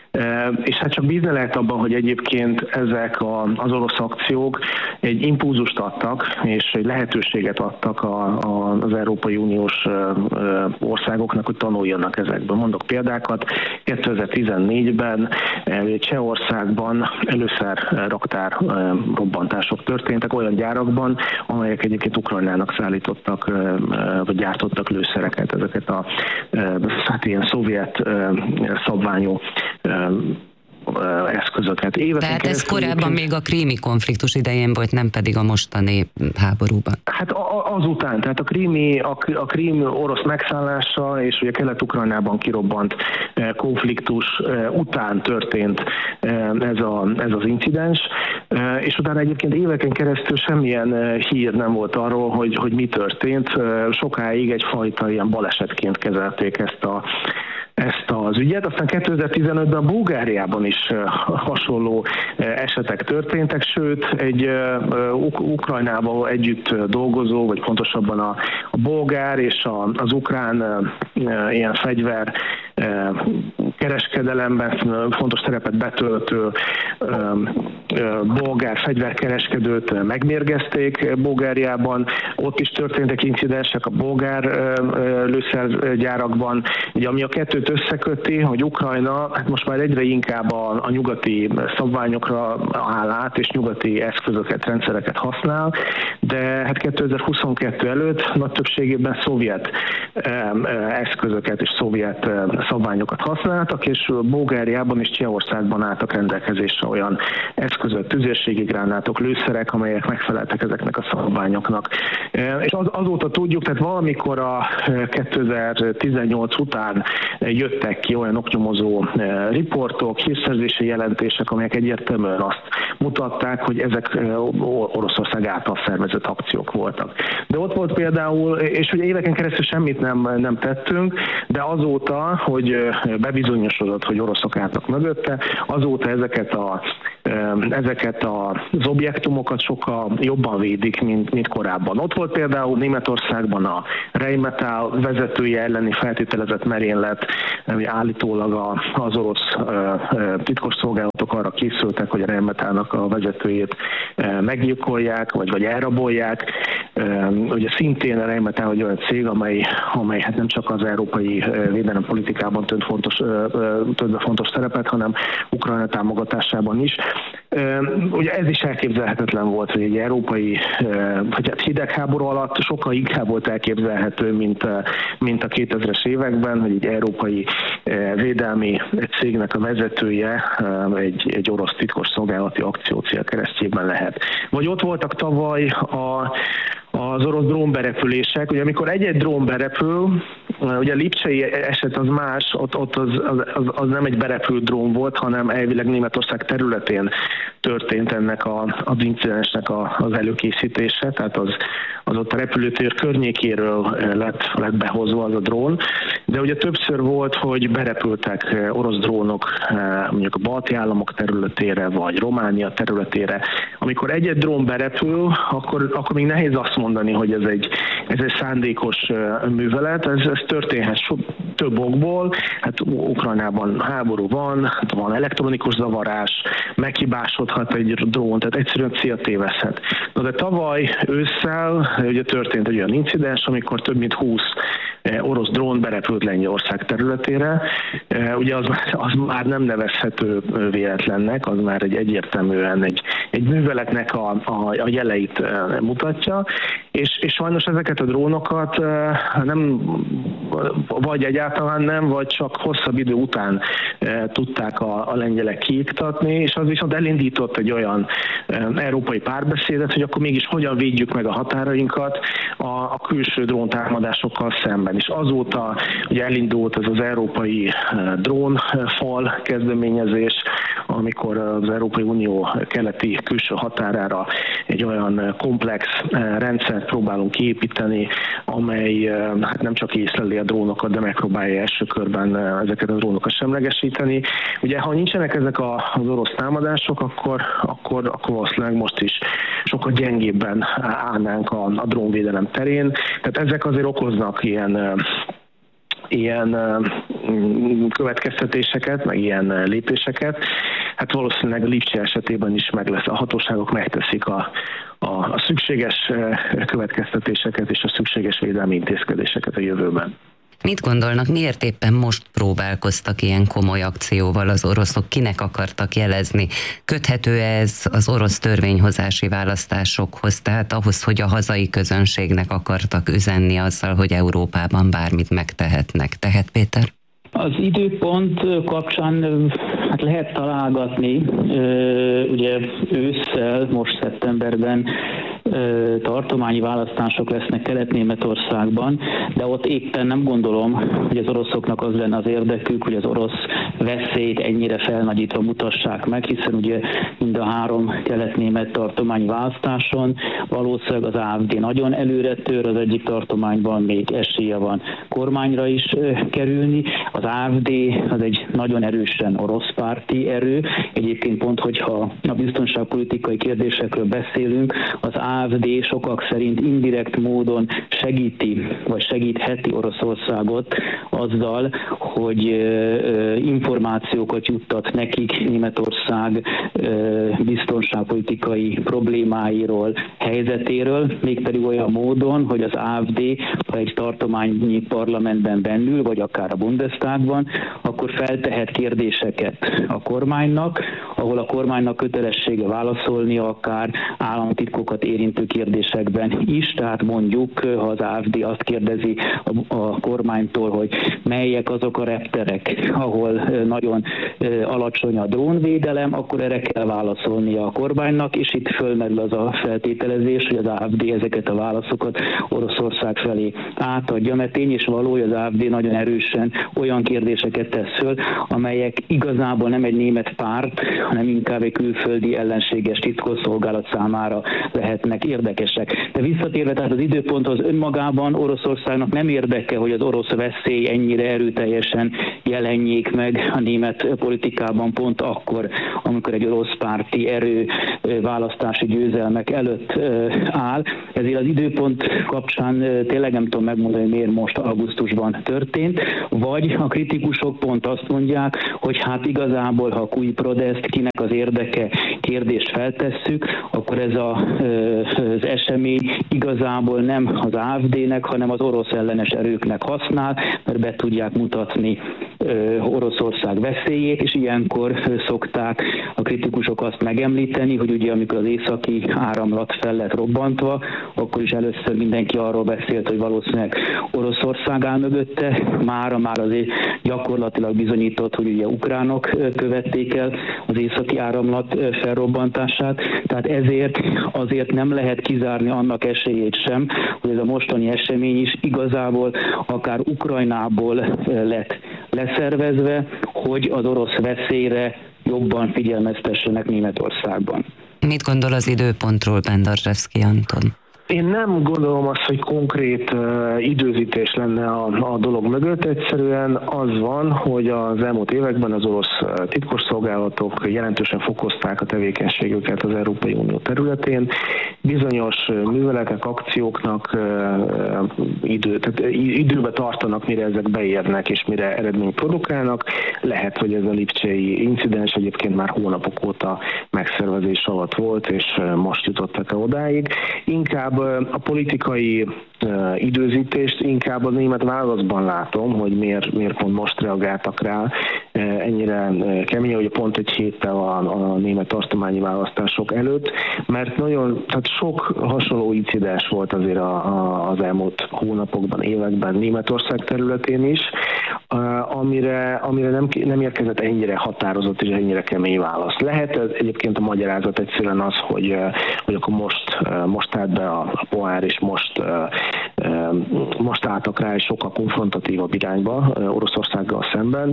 és hát csak bízni lehet abban, hogy egyébként ezek a, az orosz akciók egy impulzust adtak, és egy lehetőséget adtak a, a, az Európai Uniós országoknak, hogy tanuljanak ezekből. Mondok példákat, kétezer-tizennégyben Csehországban először raktár robbantások történtek olyan gyárakban, amelyek egyébként Ukrajnának szállítottak, vagy gyártottak lőszereket, ezeket a hát ilyen szovjet szabványú eszközöket. Éveken Tehát ez korábban még a krími konfliktus idején volt, nem pedig a mostani háborúban. Hát azután, tehát a krími, a, a krím orosz megszállása és ugye Kelet-Ukrajnában kirobbant konfliktus után történt ez, a, ez az incidens, és utána egyébként éveken keresztül semmilyen hír nem volt arról, hogy, hogy mi történt. Sokáig egyfajta ilyen balesetként kezelték ezt a ezt az ügyet. Aztán kétezer-tizenötben Bulgáriában is hasonló esetek történtek, sőt egy Uk- Ukrajnával együtt dolgozó, vagy pontosabban a, a bolgár és a, az ukrán ilyen fegyver kereskedelemben fontos szerepet betöltő bolgár fegyverkereskedőt megmérgezték Bulgáriában, ott is történtek incidensek a bolgár lőszergyárakban. Ugye, ami a kettőt összeköti, hogy Ukrajna hát most már egyre inkább a, a nyugati szabványokra áll át, és nyugati eszközöket, rendszereket használ, de hát kétezer-huszonkettő előtt nagy többségében szovjet eszközöket és szovjet szabványokat használtak, és Bulgáriában és Csehországban álltak rendelkezésre olyan eszközök, tüzérségi gránátok, lőszerek, amelyek megfeleltek ezeknek a szabványoknak. És az, azóta tudjuk, tehát valamikor a kétezer-tizennyolc után jöttek ki olyan oknyomozó riportok, hírszerzési jelentések, amelyek egyértelműen azt mutatták, hogy ezek Oroszország által szervezett akciók voltak. De ott volt például, és ugye éveken keresztül semmit nem, nem tettünk, de azóta, hogy bebizonyosodott, hogy oroszok álltak mögötte, azóta ezeket a ezeket az objektumokat sokkal jobban védik, mint, mint korábban. Ott volt például Németországban a Rheinmetall vezetője elleni feltételezett merénylet, ami állítólag az orosz titkos szolgálatok arra készültek, hogy a Rheinmetallnak a vezetőjét meggyilkolják, vagy, vagy elrabolják. Ugye szintén a Rheinmetall egy olyan cég, amely, amely hát nem csak az európai védelempolitikában tölt fontos, tölt be fontos szerepet, hanem Ukrajna támogatásában is. Ugye ez is elképzelhetetlen volt, hogy egy európai, vagy hát hidegháború alatt sokkal inkább volt elképzelhető, mint, mint a kétezres években, hogy egy európai védelmi cégnek a vezetője egy, egy orosz titkos szolgálati akció célkeresztjében lehet. Vagy ott voltak tavaly a az orosz drónberepülések. Ugye amikor egy-egy drón berepül, ugye a lipcsei eset az más, ott, ott az, az, az nem egy berepült drón volt, hanem elvileg Németország területén történt ennek a, az incidensnek a, az előkészítése, tehát az, az ott a repülőtér környékéről lett, lett behozva az a drón. De ugye többször volt, hogy berepültek orosz drónok mondjuk a balti államok területére, vagy Románia területére. Amikor egy-egy drón berepül, akkor, akkor még nehéz azt mondani, hogy ez egy, ez egy szándékos művelet, ez, ez történhet so, több okból. Hát Ukrajnában háború van, van elektronikus zavarás, meghibásodhat egy drón, tehát egyszerűen céltéveszhet. Na de tavaly ősszel ugye történt egy olyan incidens, amikor több mint húsz orosz drón berepült Lengyelország területére. Ugye az, az már nem nevezhető véletlennek, az már egy egyértelműen egy, egy műveletnek a, a, a jeleit mutatja, és, és sajnos ezeket a drónokat nem, vagy egyáltalán nem, vagy csak hosszabb idő után tudták a, a lengyelek kiiktatni, és az viszont elindított egy olyan európai párbeszédet, hogy akkor mégis hogyan védjük meg a határainkat a, a külső dróntámadásokkal szemben. És azóta ugye elindult ez az európai drónfal kezdeményezés, amikor az Európai Unió keleti külső határára egy olyan komplex rendszert próbálunk kiépíteni, amely hát nem csak észleli a drónokat, de megpróbálja első körben ezeket a drónokat semlegesíteni. Ugye, ha nincsenek ezek az orosz támadások, akkor, akkor, akkor valószínűleg most is sokkal gyengébben állnánk a, a drónvédelem terén. Tehát ezek azért okoznak ilyen ilyen következtetéseket, meg ilyen lépéseket. Hát valószínűleg a Lipcse esetében is meg lesz. A hatóságok megteszik a, a, a szükséges következtetéseket és a szükséges védelmi intézkedéseket a jövőben. Mit gondolnak, miért éppen most próbálkoztak ilyen komoly akcióval az oroszok? Kinek akartak jelezni? Köthető ez az orosz törvényhozási választásokhoz, tehát ahhoz, hogy a hazai közönségnek akartak üzenni azzal, hogy Európában bármit megtehetnek? Tehet Péter? Az időpont kapcsán hát lehet találgatni, ugye ősszel, most szeptemberben tartományi választások lesznek Kelet-Németországban, de ott éppen nem gondolom, hogy az oroszoknak az lenne az érdekük, hogy az orosz veszélyt ennyire felnagyítva mutassák meg, hiszen ugye mind a három kelet-német tartományi választáson valószínűleg az á ef dé nagyon előre tör, az egyik tartományban még esélye van kormányra is kerülni. Az á ef dé az egy nagyon erősen orosz párti erő. Egyébként pont, hogyha a biztonságpolitikai kérdésekről beszélünk, az á á ef dé sokak szerint indirekt módon segíti, vagy segítheti Oroszországot azzal, hogy információkat juttat nekik Németország biztonságpolitikai problémáiról, helyzetéről, mégpedig olyan módon, hogy az á ef dé, ha egy tartományi parlamentben bennül, vagy akár a Bundestagban, akkor feltehet kérdéseket a kormánynak, ahol a kormánynak kötelessége válaszolni akár államtitkokat érintő kérdésekben is, tehát mondjuk, ha az á ef dé azt kérdezi a, a kormánytól, hogy melyek azok a repterek, ahol nagyon alacsony a drónvédelem, akkor erre kell válaszolnia a kormánynak, és itt fölmerül az a feltételezés, hogy az á ef dé ezeket a válaszokat Oroszország felé átadja, mert tény és való, hogy az á ef dé nagyon erősen olyan kérdéseket tesz föl, amelyek igazából nem egy német párt, hanem inkább egy külföldi ellenséges titkosszolgálat számára lehetnek érdekesek. De visszatérve, tehát az időponthoz önmagában Oroszországnak nem érdeke, hogy az orosz veszély ennyire erőteljesen jelenjék meg a német politikában pont akkor, amikor egy orosz párti erő választási győzelmek előtt áll. Ezért az időpont kapcsán tényleg nem tudom megmondani, hogy miért most augusztusban történt, vagy a kritikusok pont azt mondják, hogy hát igazából, ha cui prodest, kinek az érdeke kérdést feltesszük, akkor ez a, az esemény igazából nem az á ef dé-nek, hanem az orosz ellenes erőknek használ, mert be tudják mutatni Oroszország veszélyét, és ilyenkor szokták a kritikusok azt megemlíteni, hogy ugye amikor az északi áramlat fel lett robbantva, akkor is először mindenki arról beszélt, hogy valószínűleg Oroszország áll mögötte, mára már azért gyakorlatilag bizonyított, hogy ugye ukránok követték el az északi áramlat felrobbantását, tehát ezért azért nem lehet kizárni annak esélyét sem, hogy ez a mostani esemény is igazából akár Ukrajnából lett leszervezve, hogy az orosz veszélyre jobban figyelmeztessenek Németországban. Mit gondol az időpontról Pendarzsevszky Anton? Én nem gondolom azt, hogy konkrét uh, időzítés lenne a, a dolog mögött. Egyszerűen az van, hogy az elmúlt években az orosz titkosszolgálatok jelentősen fokozták a tevékenységüket az Európai Unió területén. Bizonyos műveletek, akcióknak uh, idő, tehát időbe tartanak, mire ezek beérnek és mire eredményt produkálnak. Lehet, hogy ez a lipcsei incidens egyébként már hónapok óta megszervezés alatt volt, és most jutottak odáig. Inkább a politikai uh, időzítést inkább a német válaszban látom, hogy miért, miért pont most reagáltak rá uh, ennyire uh, keményen, hogy pont egy héttel a, a német tartományi választások előtt, mert nagyon, tehát sok hasonló incidens volt azért a, a, az elmúlt hónapokban, években Németország területén is, uh, amire, amire nem, nem érkezett ennyire határozott és ennyire kemény válasz. Lehet ez egyébként a magyarázat egyszerűen az, hogy, uh, hogy akkor most, uh, most állt be a a pohár, és most, uh, most álltak rá egy sokkal konfrontatívabb irányba uh, Oroszországgal szemben,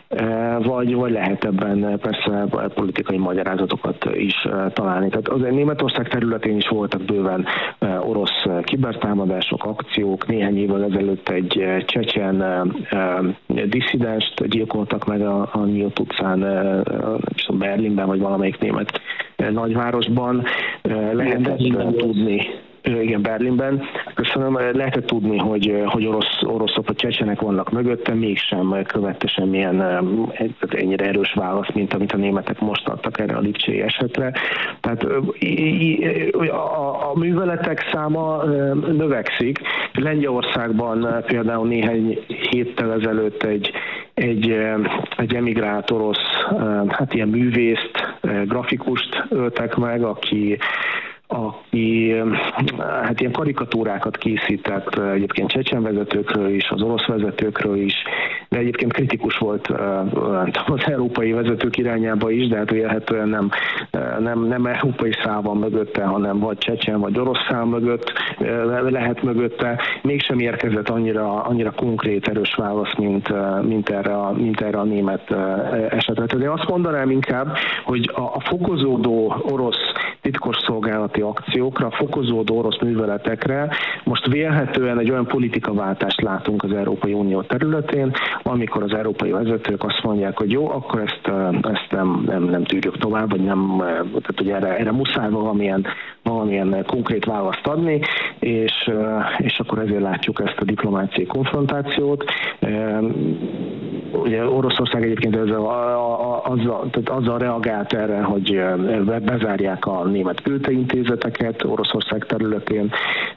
uh, vagy, vagy lehet ebben persze politikai magyarázatokat is uh, találni. Tehát azért Németország területén is voltak bőven uh, orosz kibertámadások, akciók. Néhány évvel ezelőtt egy uh, csecsen uh, disszidenst gyilkoltak meg a, a Nyílt utcán, uh, Berlinben, vagy valamelyik német uh, nagyvárosban. Uh, lehetett uh, tudni, igen, Berlinben. Köszönöm. Lehetett tudni, hogy, hogy orosz, oroszok vagy csecsenek vannak mögötte, mégsem követte semmilyen ennyire erős válasz, mint amit a németek most adtak erre a lipcsei esetre. Tehát a, a műveletek száma növekszik. Lengyelországban például néhány héttel ezelőtt egy, egy, egy emigrált orosz, hát ilyen művészt, grafikust öltek meg, aki aki hát ilyen karikatúrákat készített egyébként csecsen vezetőkről is, az orosz vezetőkről is, de egyébként kritikus volt az európai vezetők irányába is, de hát élhetően nem, nem, nem európai szál van mögötte, hanem vagy csecsen, vagy orosz szál mögött lehet mögötte. Mégsem érkezett annyira, annyira konkrét, erős válasz, mint, mint, erre, a, mint erre a német esetre. Tehát én azt mondanám inkább, hogy a, a fokozódó orosz titkosszolgálati akciókra, fokozódó orosz műveletekre most vélhetően egy olyan politikaváltást látunk az Európai Unió területén, amikor az európai vezetők azt mondják, hogy jó, akkor ezt, ezt nem, nem, nem tűrjük tovább, vagy nem, tehát ugye erre, erre muszáj valamilyen, valamilyen konkrét választ adni, és, és akkor ezért látjuk ezt a diplomáciai konfrontációt. Ugye Oroszország egyébként ezzel, azzal, tehát azzal reagált erre, hogy bezárják a német költőintézeteket Oroszország területén.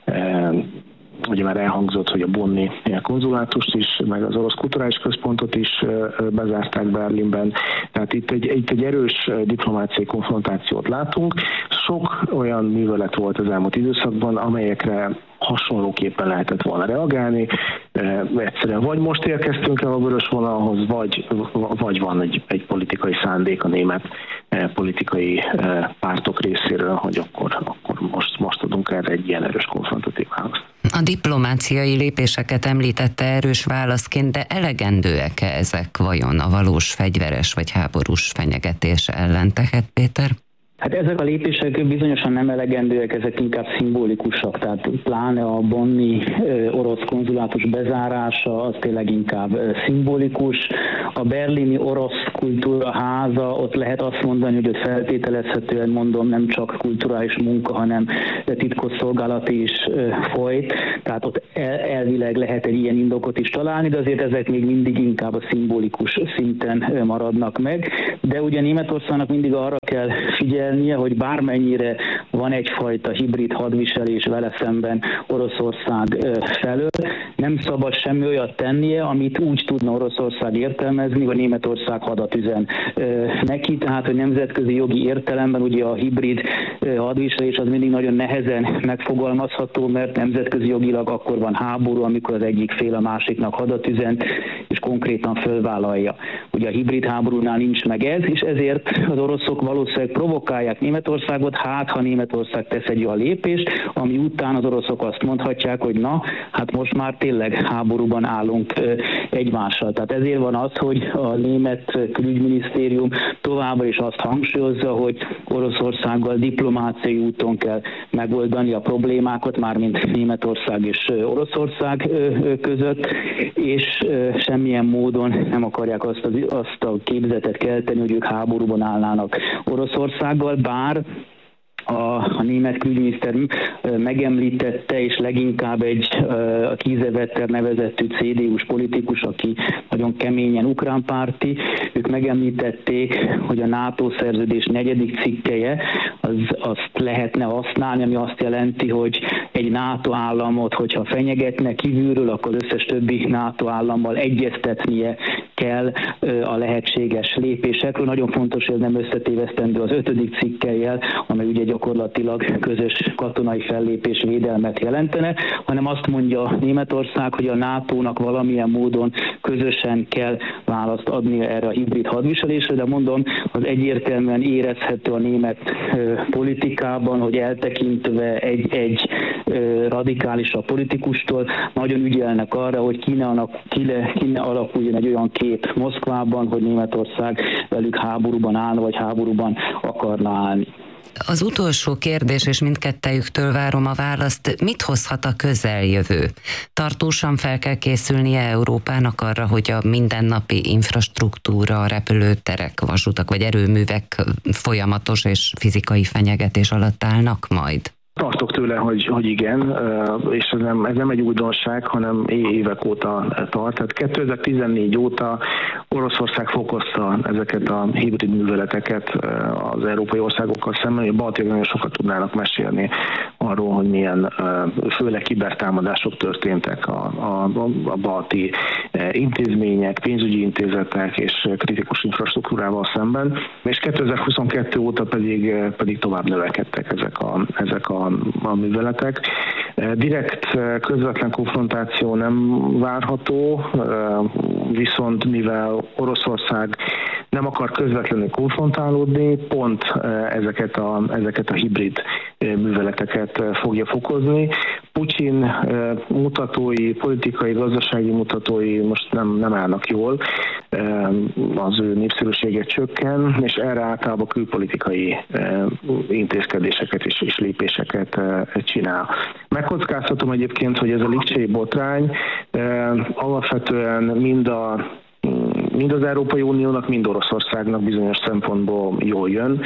Ugye már elhangzott, hogy a bonni konzulátust is, meg az orosz kulturális központot is bezárták Berlinben. Tehát itt egy, itt egy erős diplomáciai konfrontációt látunk. Sok olyan művelet volt az elmúlt időszakban, amelyekre hasonlóképpen lehetett volna reagálni. Egyszerűen vagy most érkeztünk el a vörös vonalhoz, vagy, vagy van egy, egy politikai szándék a német politikai pártok részéről, hogy akkor, akkor most, most adunk erre egy ilyen erős konfrontatív választ. A diplomáciai lépéseket említette erős válaszként, de elegendőek-e ezek vajon a valós fegyveres vagy háborús fenyegetés ellen? Tehet Péter? Hát ezek a lépések bizonyosan nem elegendőek, ezek inkább szimbolikusak, tehát pláne a bonni orosz konzulátus bezárása az tényleg inkább szimbolikus. A berlini orosz kultúra háza, ott lehet azt mondani, hogy ott feltételezhetően mondom nem csak kulturális munka, hanem titkosszolgálati is folyt, tehát ott elvileg lehet egy ilyen indokot is találni, de azért ezek még mindig inkább a szimbolikus szinten maradnak meg. De ugye Németországnak mindig arra kell figyelni, hogy bármennyire van egyfajta hibrid hadviselés vele szemben Oroszország felől, nem szabad semmi olyat tennie, amit úgy tudna Oroszország értelmezni, hogy Németország hadat üzen neki, tehát hogy nemzetközi jogi értelemben ugye a hibrid hadviselés az mindig nagyon nehezen megfogalmazható, mert nemzetközi jogilag akkor van háború, amikor az egyik fél a másiknak hadat üzent, és konkrétan fölvállalja. Ugye a hibrid háborúnál nincs meg ez, és ezért az oroszok valószínűleg provokálják Németországot, hát ha Németország tesz egy olyan lépést, ami után az oroszok azt mondhatják, hogy na, hát most már tényleg háborúban állunk egymással. Tehát ezért van az, hogy a német külügyminisztérium továbbra is azt hangsúlyozza, hogy Oroszországgal diplomáciai úton kell megoldani a problémákat, mármint Németország és Oroszország között, és semmilyen módon nem akarják azt, az, azt a képzetet kelteni, hogy ők háborúban állnának Oroszországgal, bár a, a német külügyminiszter megemlítette, és leginkább egy a Kiesewetter nevezettű cé dé u-s politikus, aki nagyon keményen ukránpárti, ők megemlítették, hogy a NATO szerződés negyedik cikkelye az, azt lehetne használni, ami azt jelenti, hogy egy NATO államot, hogyha fenyegetne kívülről, akkor összes többi NATO állammal egyeztetnie kell a lehetséges lépésekről. Nagyon fontos, hogy ez nem összetévesztendő az ötödik cikkellyel, amely ugye gyakorlatilag közös katonai fellépés védelmet jelentene, hanem azt mondja Németország, hogy a nátónak valamilyen módon közösen kell választ adnia erre a hibrid hadviselésre, de mondom, az egyértelműen érezhető a német politikában, hogy eltekintve egy-egy radikálisabb politikustól nagyon ügyelnek arra, hogy ki ne, ki ne, ki ne alakuljon egy olyan kép Moszkvában, hogy Németország velük háborúban állna, vagy háborúban akarna állni. Az utolsó kérdés, és mindkettejüktől várom a választ, mit hozhat a közeljövő? Tartósan fel kell készülnie Európának arra, hogy a mindennapi infrastruktúra, repülőterek, vasutak vagy erőművek folyamatos és fizikai fenyegetés alatt állnak majd? Tartok tőle, hogy, hogy igen, és ez nem, ez nem egy újdonság, hanem évek óta tart. Tehát kétezer-tizennégy óta Oroszország fokozta ezeket a hibrid műveleteket az európai országokkal szemben, hogy a baltiak nagyon sokat tudnának mesélni arról, hogy milyen főleg kibertámadások történtek a, a, a balti intézmények, pénzügyi intézetek és kritikus infrastruktúrával szemben, és kétezer-huszonkettő óta pedig, pedig tovább növekedtek ezek a, ezek a a műveletek. Direkt közvetlen konfrontáció nem várható, viszont mivel Oroszország nem akar közvetlenül konfrontálódni, pont ezeket a, ezeket a hibrid műveleteket fogja fokozni. Putyin mutatói, politikai, gazdasági mutatói most nem, nem állnak jól, az ő népszerűsége csökken, és erre általában külpolitikai intézkedéseket és, és lépéseket csinál. Megkockáztatom egyébként, hogy ez a lipcsei botrány alapvetően mind a mind az Európai Uniónak, mind Oroszországnak bizonyos szempontból jól jön.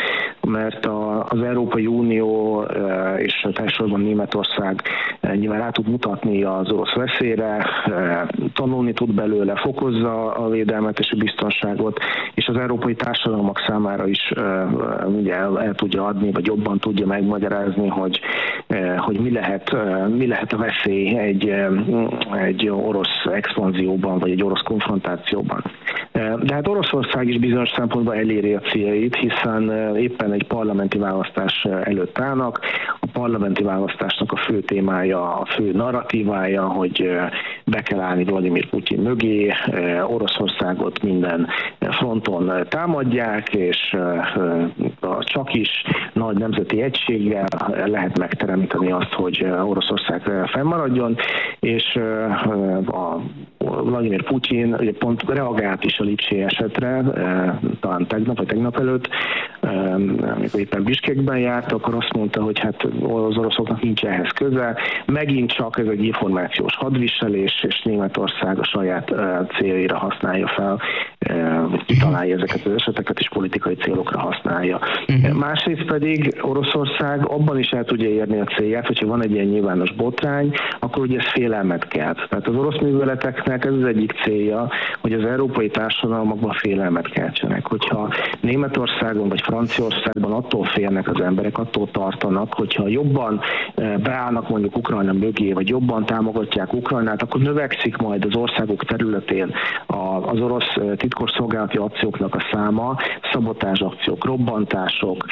mert a, az Európai Unió és elsősorban Németország nyilván rá tud mutatni az orosz veszélyre, tanulni tud belőle, fokozza a védelmet és a biztonságot, és az európai társadalmak számára is ugye el, el tudja adni, vagy jobban tudja megmagyarázni, hogy, hogy mi lehet, mi lehet a veszély egy, egy orosz expanzióban, vagy egy orosz konfrontációban. De hát Oroszország is bizonyos szempontból eléri a céljait, hiszen éppen egy parlamenti választás előtt állnak. A parlamenti választásnak a fő témája, a fő narratívája, hogy be kell állni Vladimir Putyin mögé, Oroszországot minden fronton támadják, és csak is nagy nemzeti egységgel lehet megteremteni azt, hogy Oroszország fennmaradjon, és a Vladimir Putyin ugye pont reagált is a Lipcsei esetre, talán tegnap vagy tegnap előtt, amikor éppen Biskekben járt, akkor azt mondta, hogy hát az oroszoknak nincs ehhez köze. Megint csak ez egy információs hadviselés, és Németország a saját céljaira használja fel, vagy kitalálja ezeket az eseteket, és politikai célokra használja. Uh-huh. Másrészt pedig Oroszország abban is el tudja érni a célját, hogyha van egy ilyen nyilvános botrány, akkor ugye ez félelmet kelt. Tehát az orosz műveleteknek ez az egyik célja, hogy az európai társadalmakban félelmet keltsenek. Hogyha Németországon vagy Franciaországban attól félnek az emberek, attól tartanak, hogyha jobban beállnak mondjuk Ukrajna mögé, vagy jobban támogatják Ukrajnát, akkor növekszik majd az országok területén az orosz titkosszolgálati akcióknak a száma, szabotázs akciók, robbantások,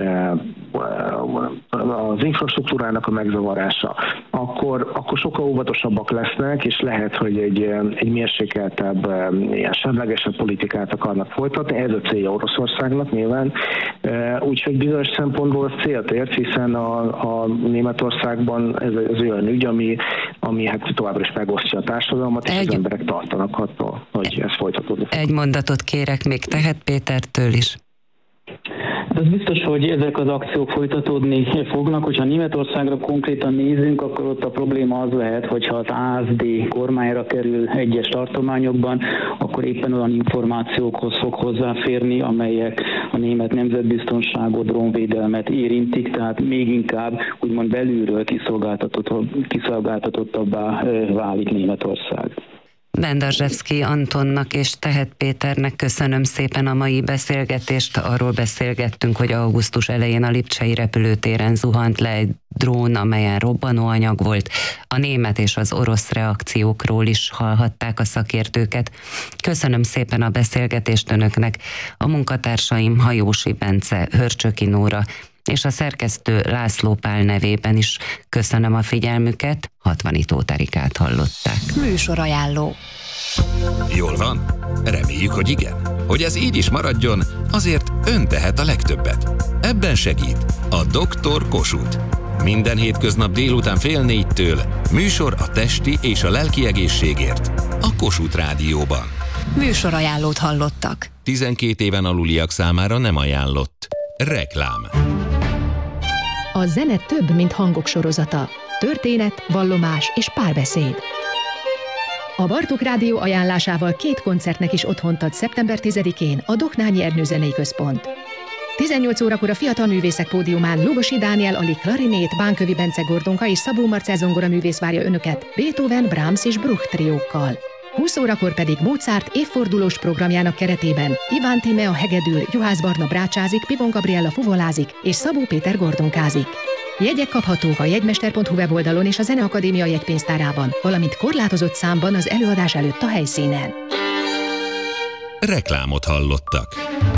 az infrastruktúrának a megzavarása, akkor, akkor sokkal óvatosabbak lesznek, és lehet, hogy egy, egy mérsékeltebb, ilyen semlegesebb politikát akarnak folytatni. Ez a célja Oroszországnak nyilván. Úgyhogy bizonyos szempontból az célt ért, hiszen a, a Németországban ez, ez olyan ügy, ami, ami hát továbbra is megosztja a társadalmat, és egy... az emberek tartanak attól, hogy ez folytatódni. Egy mondatot kérek még Tehet Pétertől is. De az biztos, hogy ezek az akciók folytatódni fognak. Hogyha Németországra konkrétan nézünk, akkor ott a probléma az lehet, hogyha az á es dé kormányra kerül egyes tartományokban, akkor éppen olyan információkhoz fog hozzáférni, amelyek a német nemzetbiztonságot, drónvédelmet érintik, tehát még inkább úgymond belülről kiszolgáltatottabbá válik Németország. Bendarzsevszky Antonnak és Tehet Péternek köszönöm szépen a mai beszélgetést. Arról beszélgettünk, hogy augusztus elején a lipcsei repülőtéren zuhant le egy drón, amelyen robbanóanyag volt. A német és az orosz reakciókról is hallhatták a szakértőket. Köszönöm szépen a beszélgetést önöknek. A munkatársaim Hajósi Bence, Hörcsöki Nóra és a szerkesztő László Pál nevében is köszönöm a figyelmüket. Hatvanit Óterikát hallották. Műsorajánló. Jól van? Reméljük, hogy igen. Hogy ez így is maradjon, azért ön tehet a legtöbbet. Ebben segít a doktor Kossuth. Minden hétköznap délután fél négytől műsor a testi és a lelki egészségért a Kossuth Rádióban. Műsorajánlót hallottak. tizenkét éven aluliak számára nem ajánlott. Reklám. A zene több, mint hangok sorozata. Történet, vallomás és párbeszéd. A Bartók Rádió ajánlásával két koncertnek is otthont ad szeptember tizedikén a Doknányi Ernő Zenei Központ. tizennyolc órakor a Fiatal Művészek Pódiumán Lugosi Dániel Ali klarinét, Bánkövi Bence Gordonka és Szabó Marcell zongora művész várja önöket Beethoven, Brahms és Bruch triókkal. húsz órakor pedig Mozart évfordulós programjának keretében Iván Tímea hegedül, Juhász Barna brácsázik, Pivon Gabriella fuvolázik és Szabó Péter gordonkázik. Jegyek kaphatók a jegymester pont hu weboldalon és a Zeneakadémia jegypénztárában, valamint korlátozott számban az előadás előtt a helyszínen. Reklámot hallottak.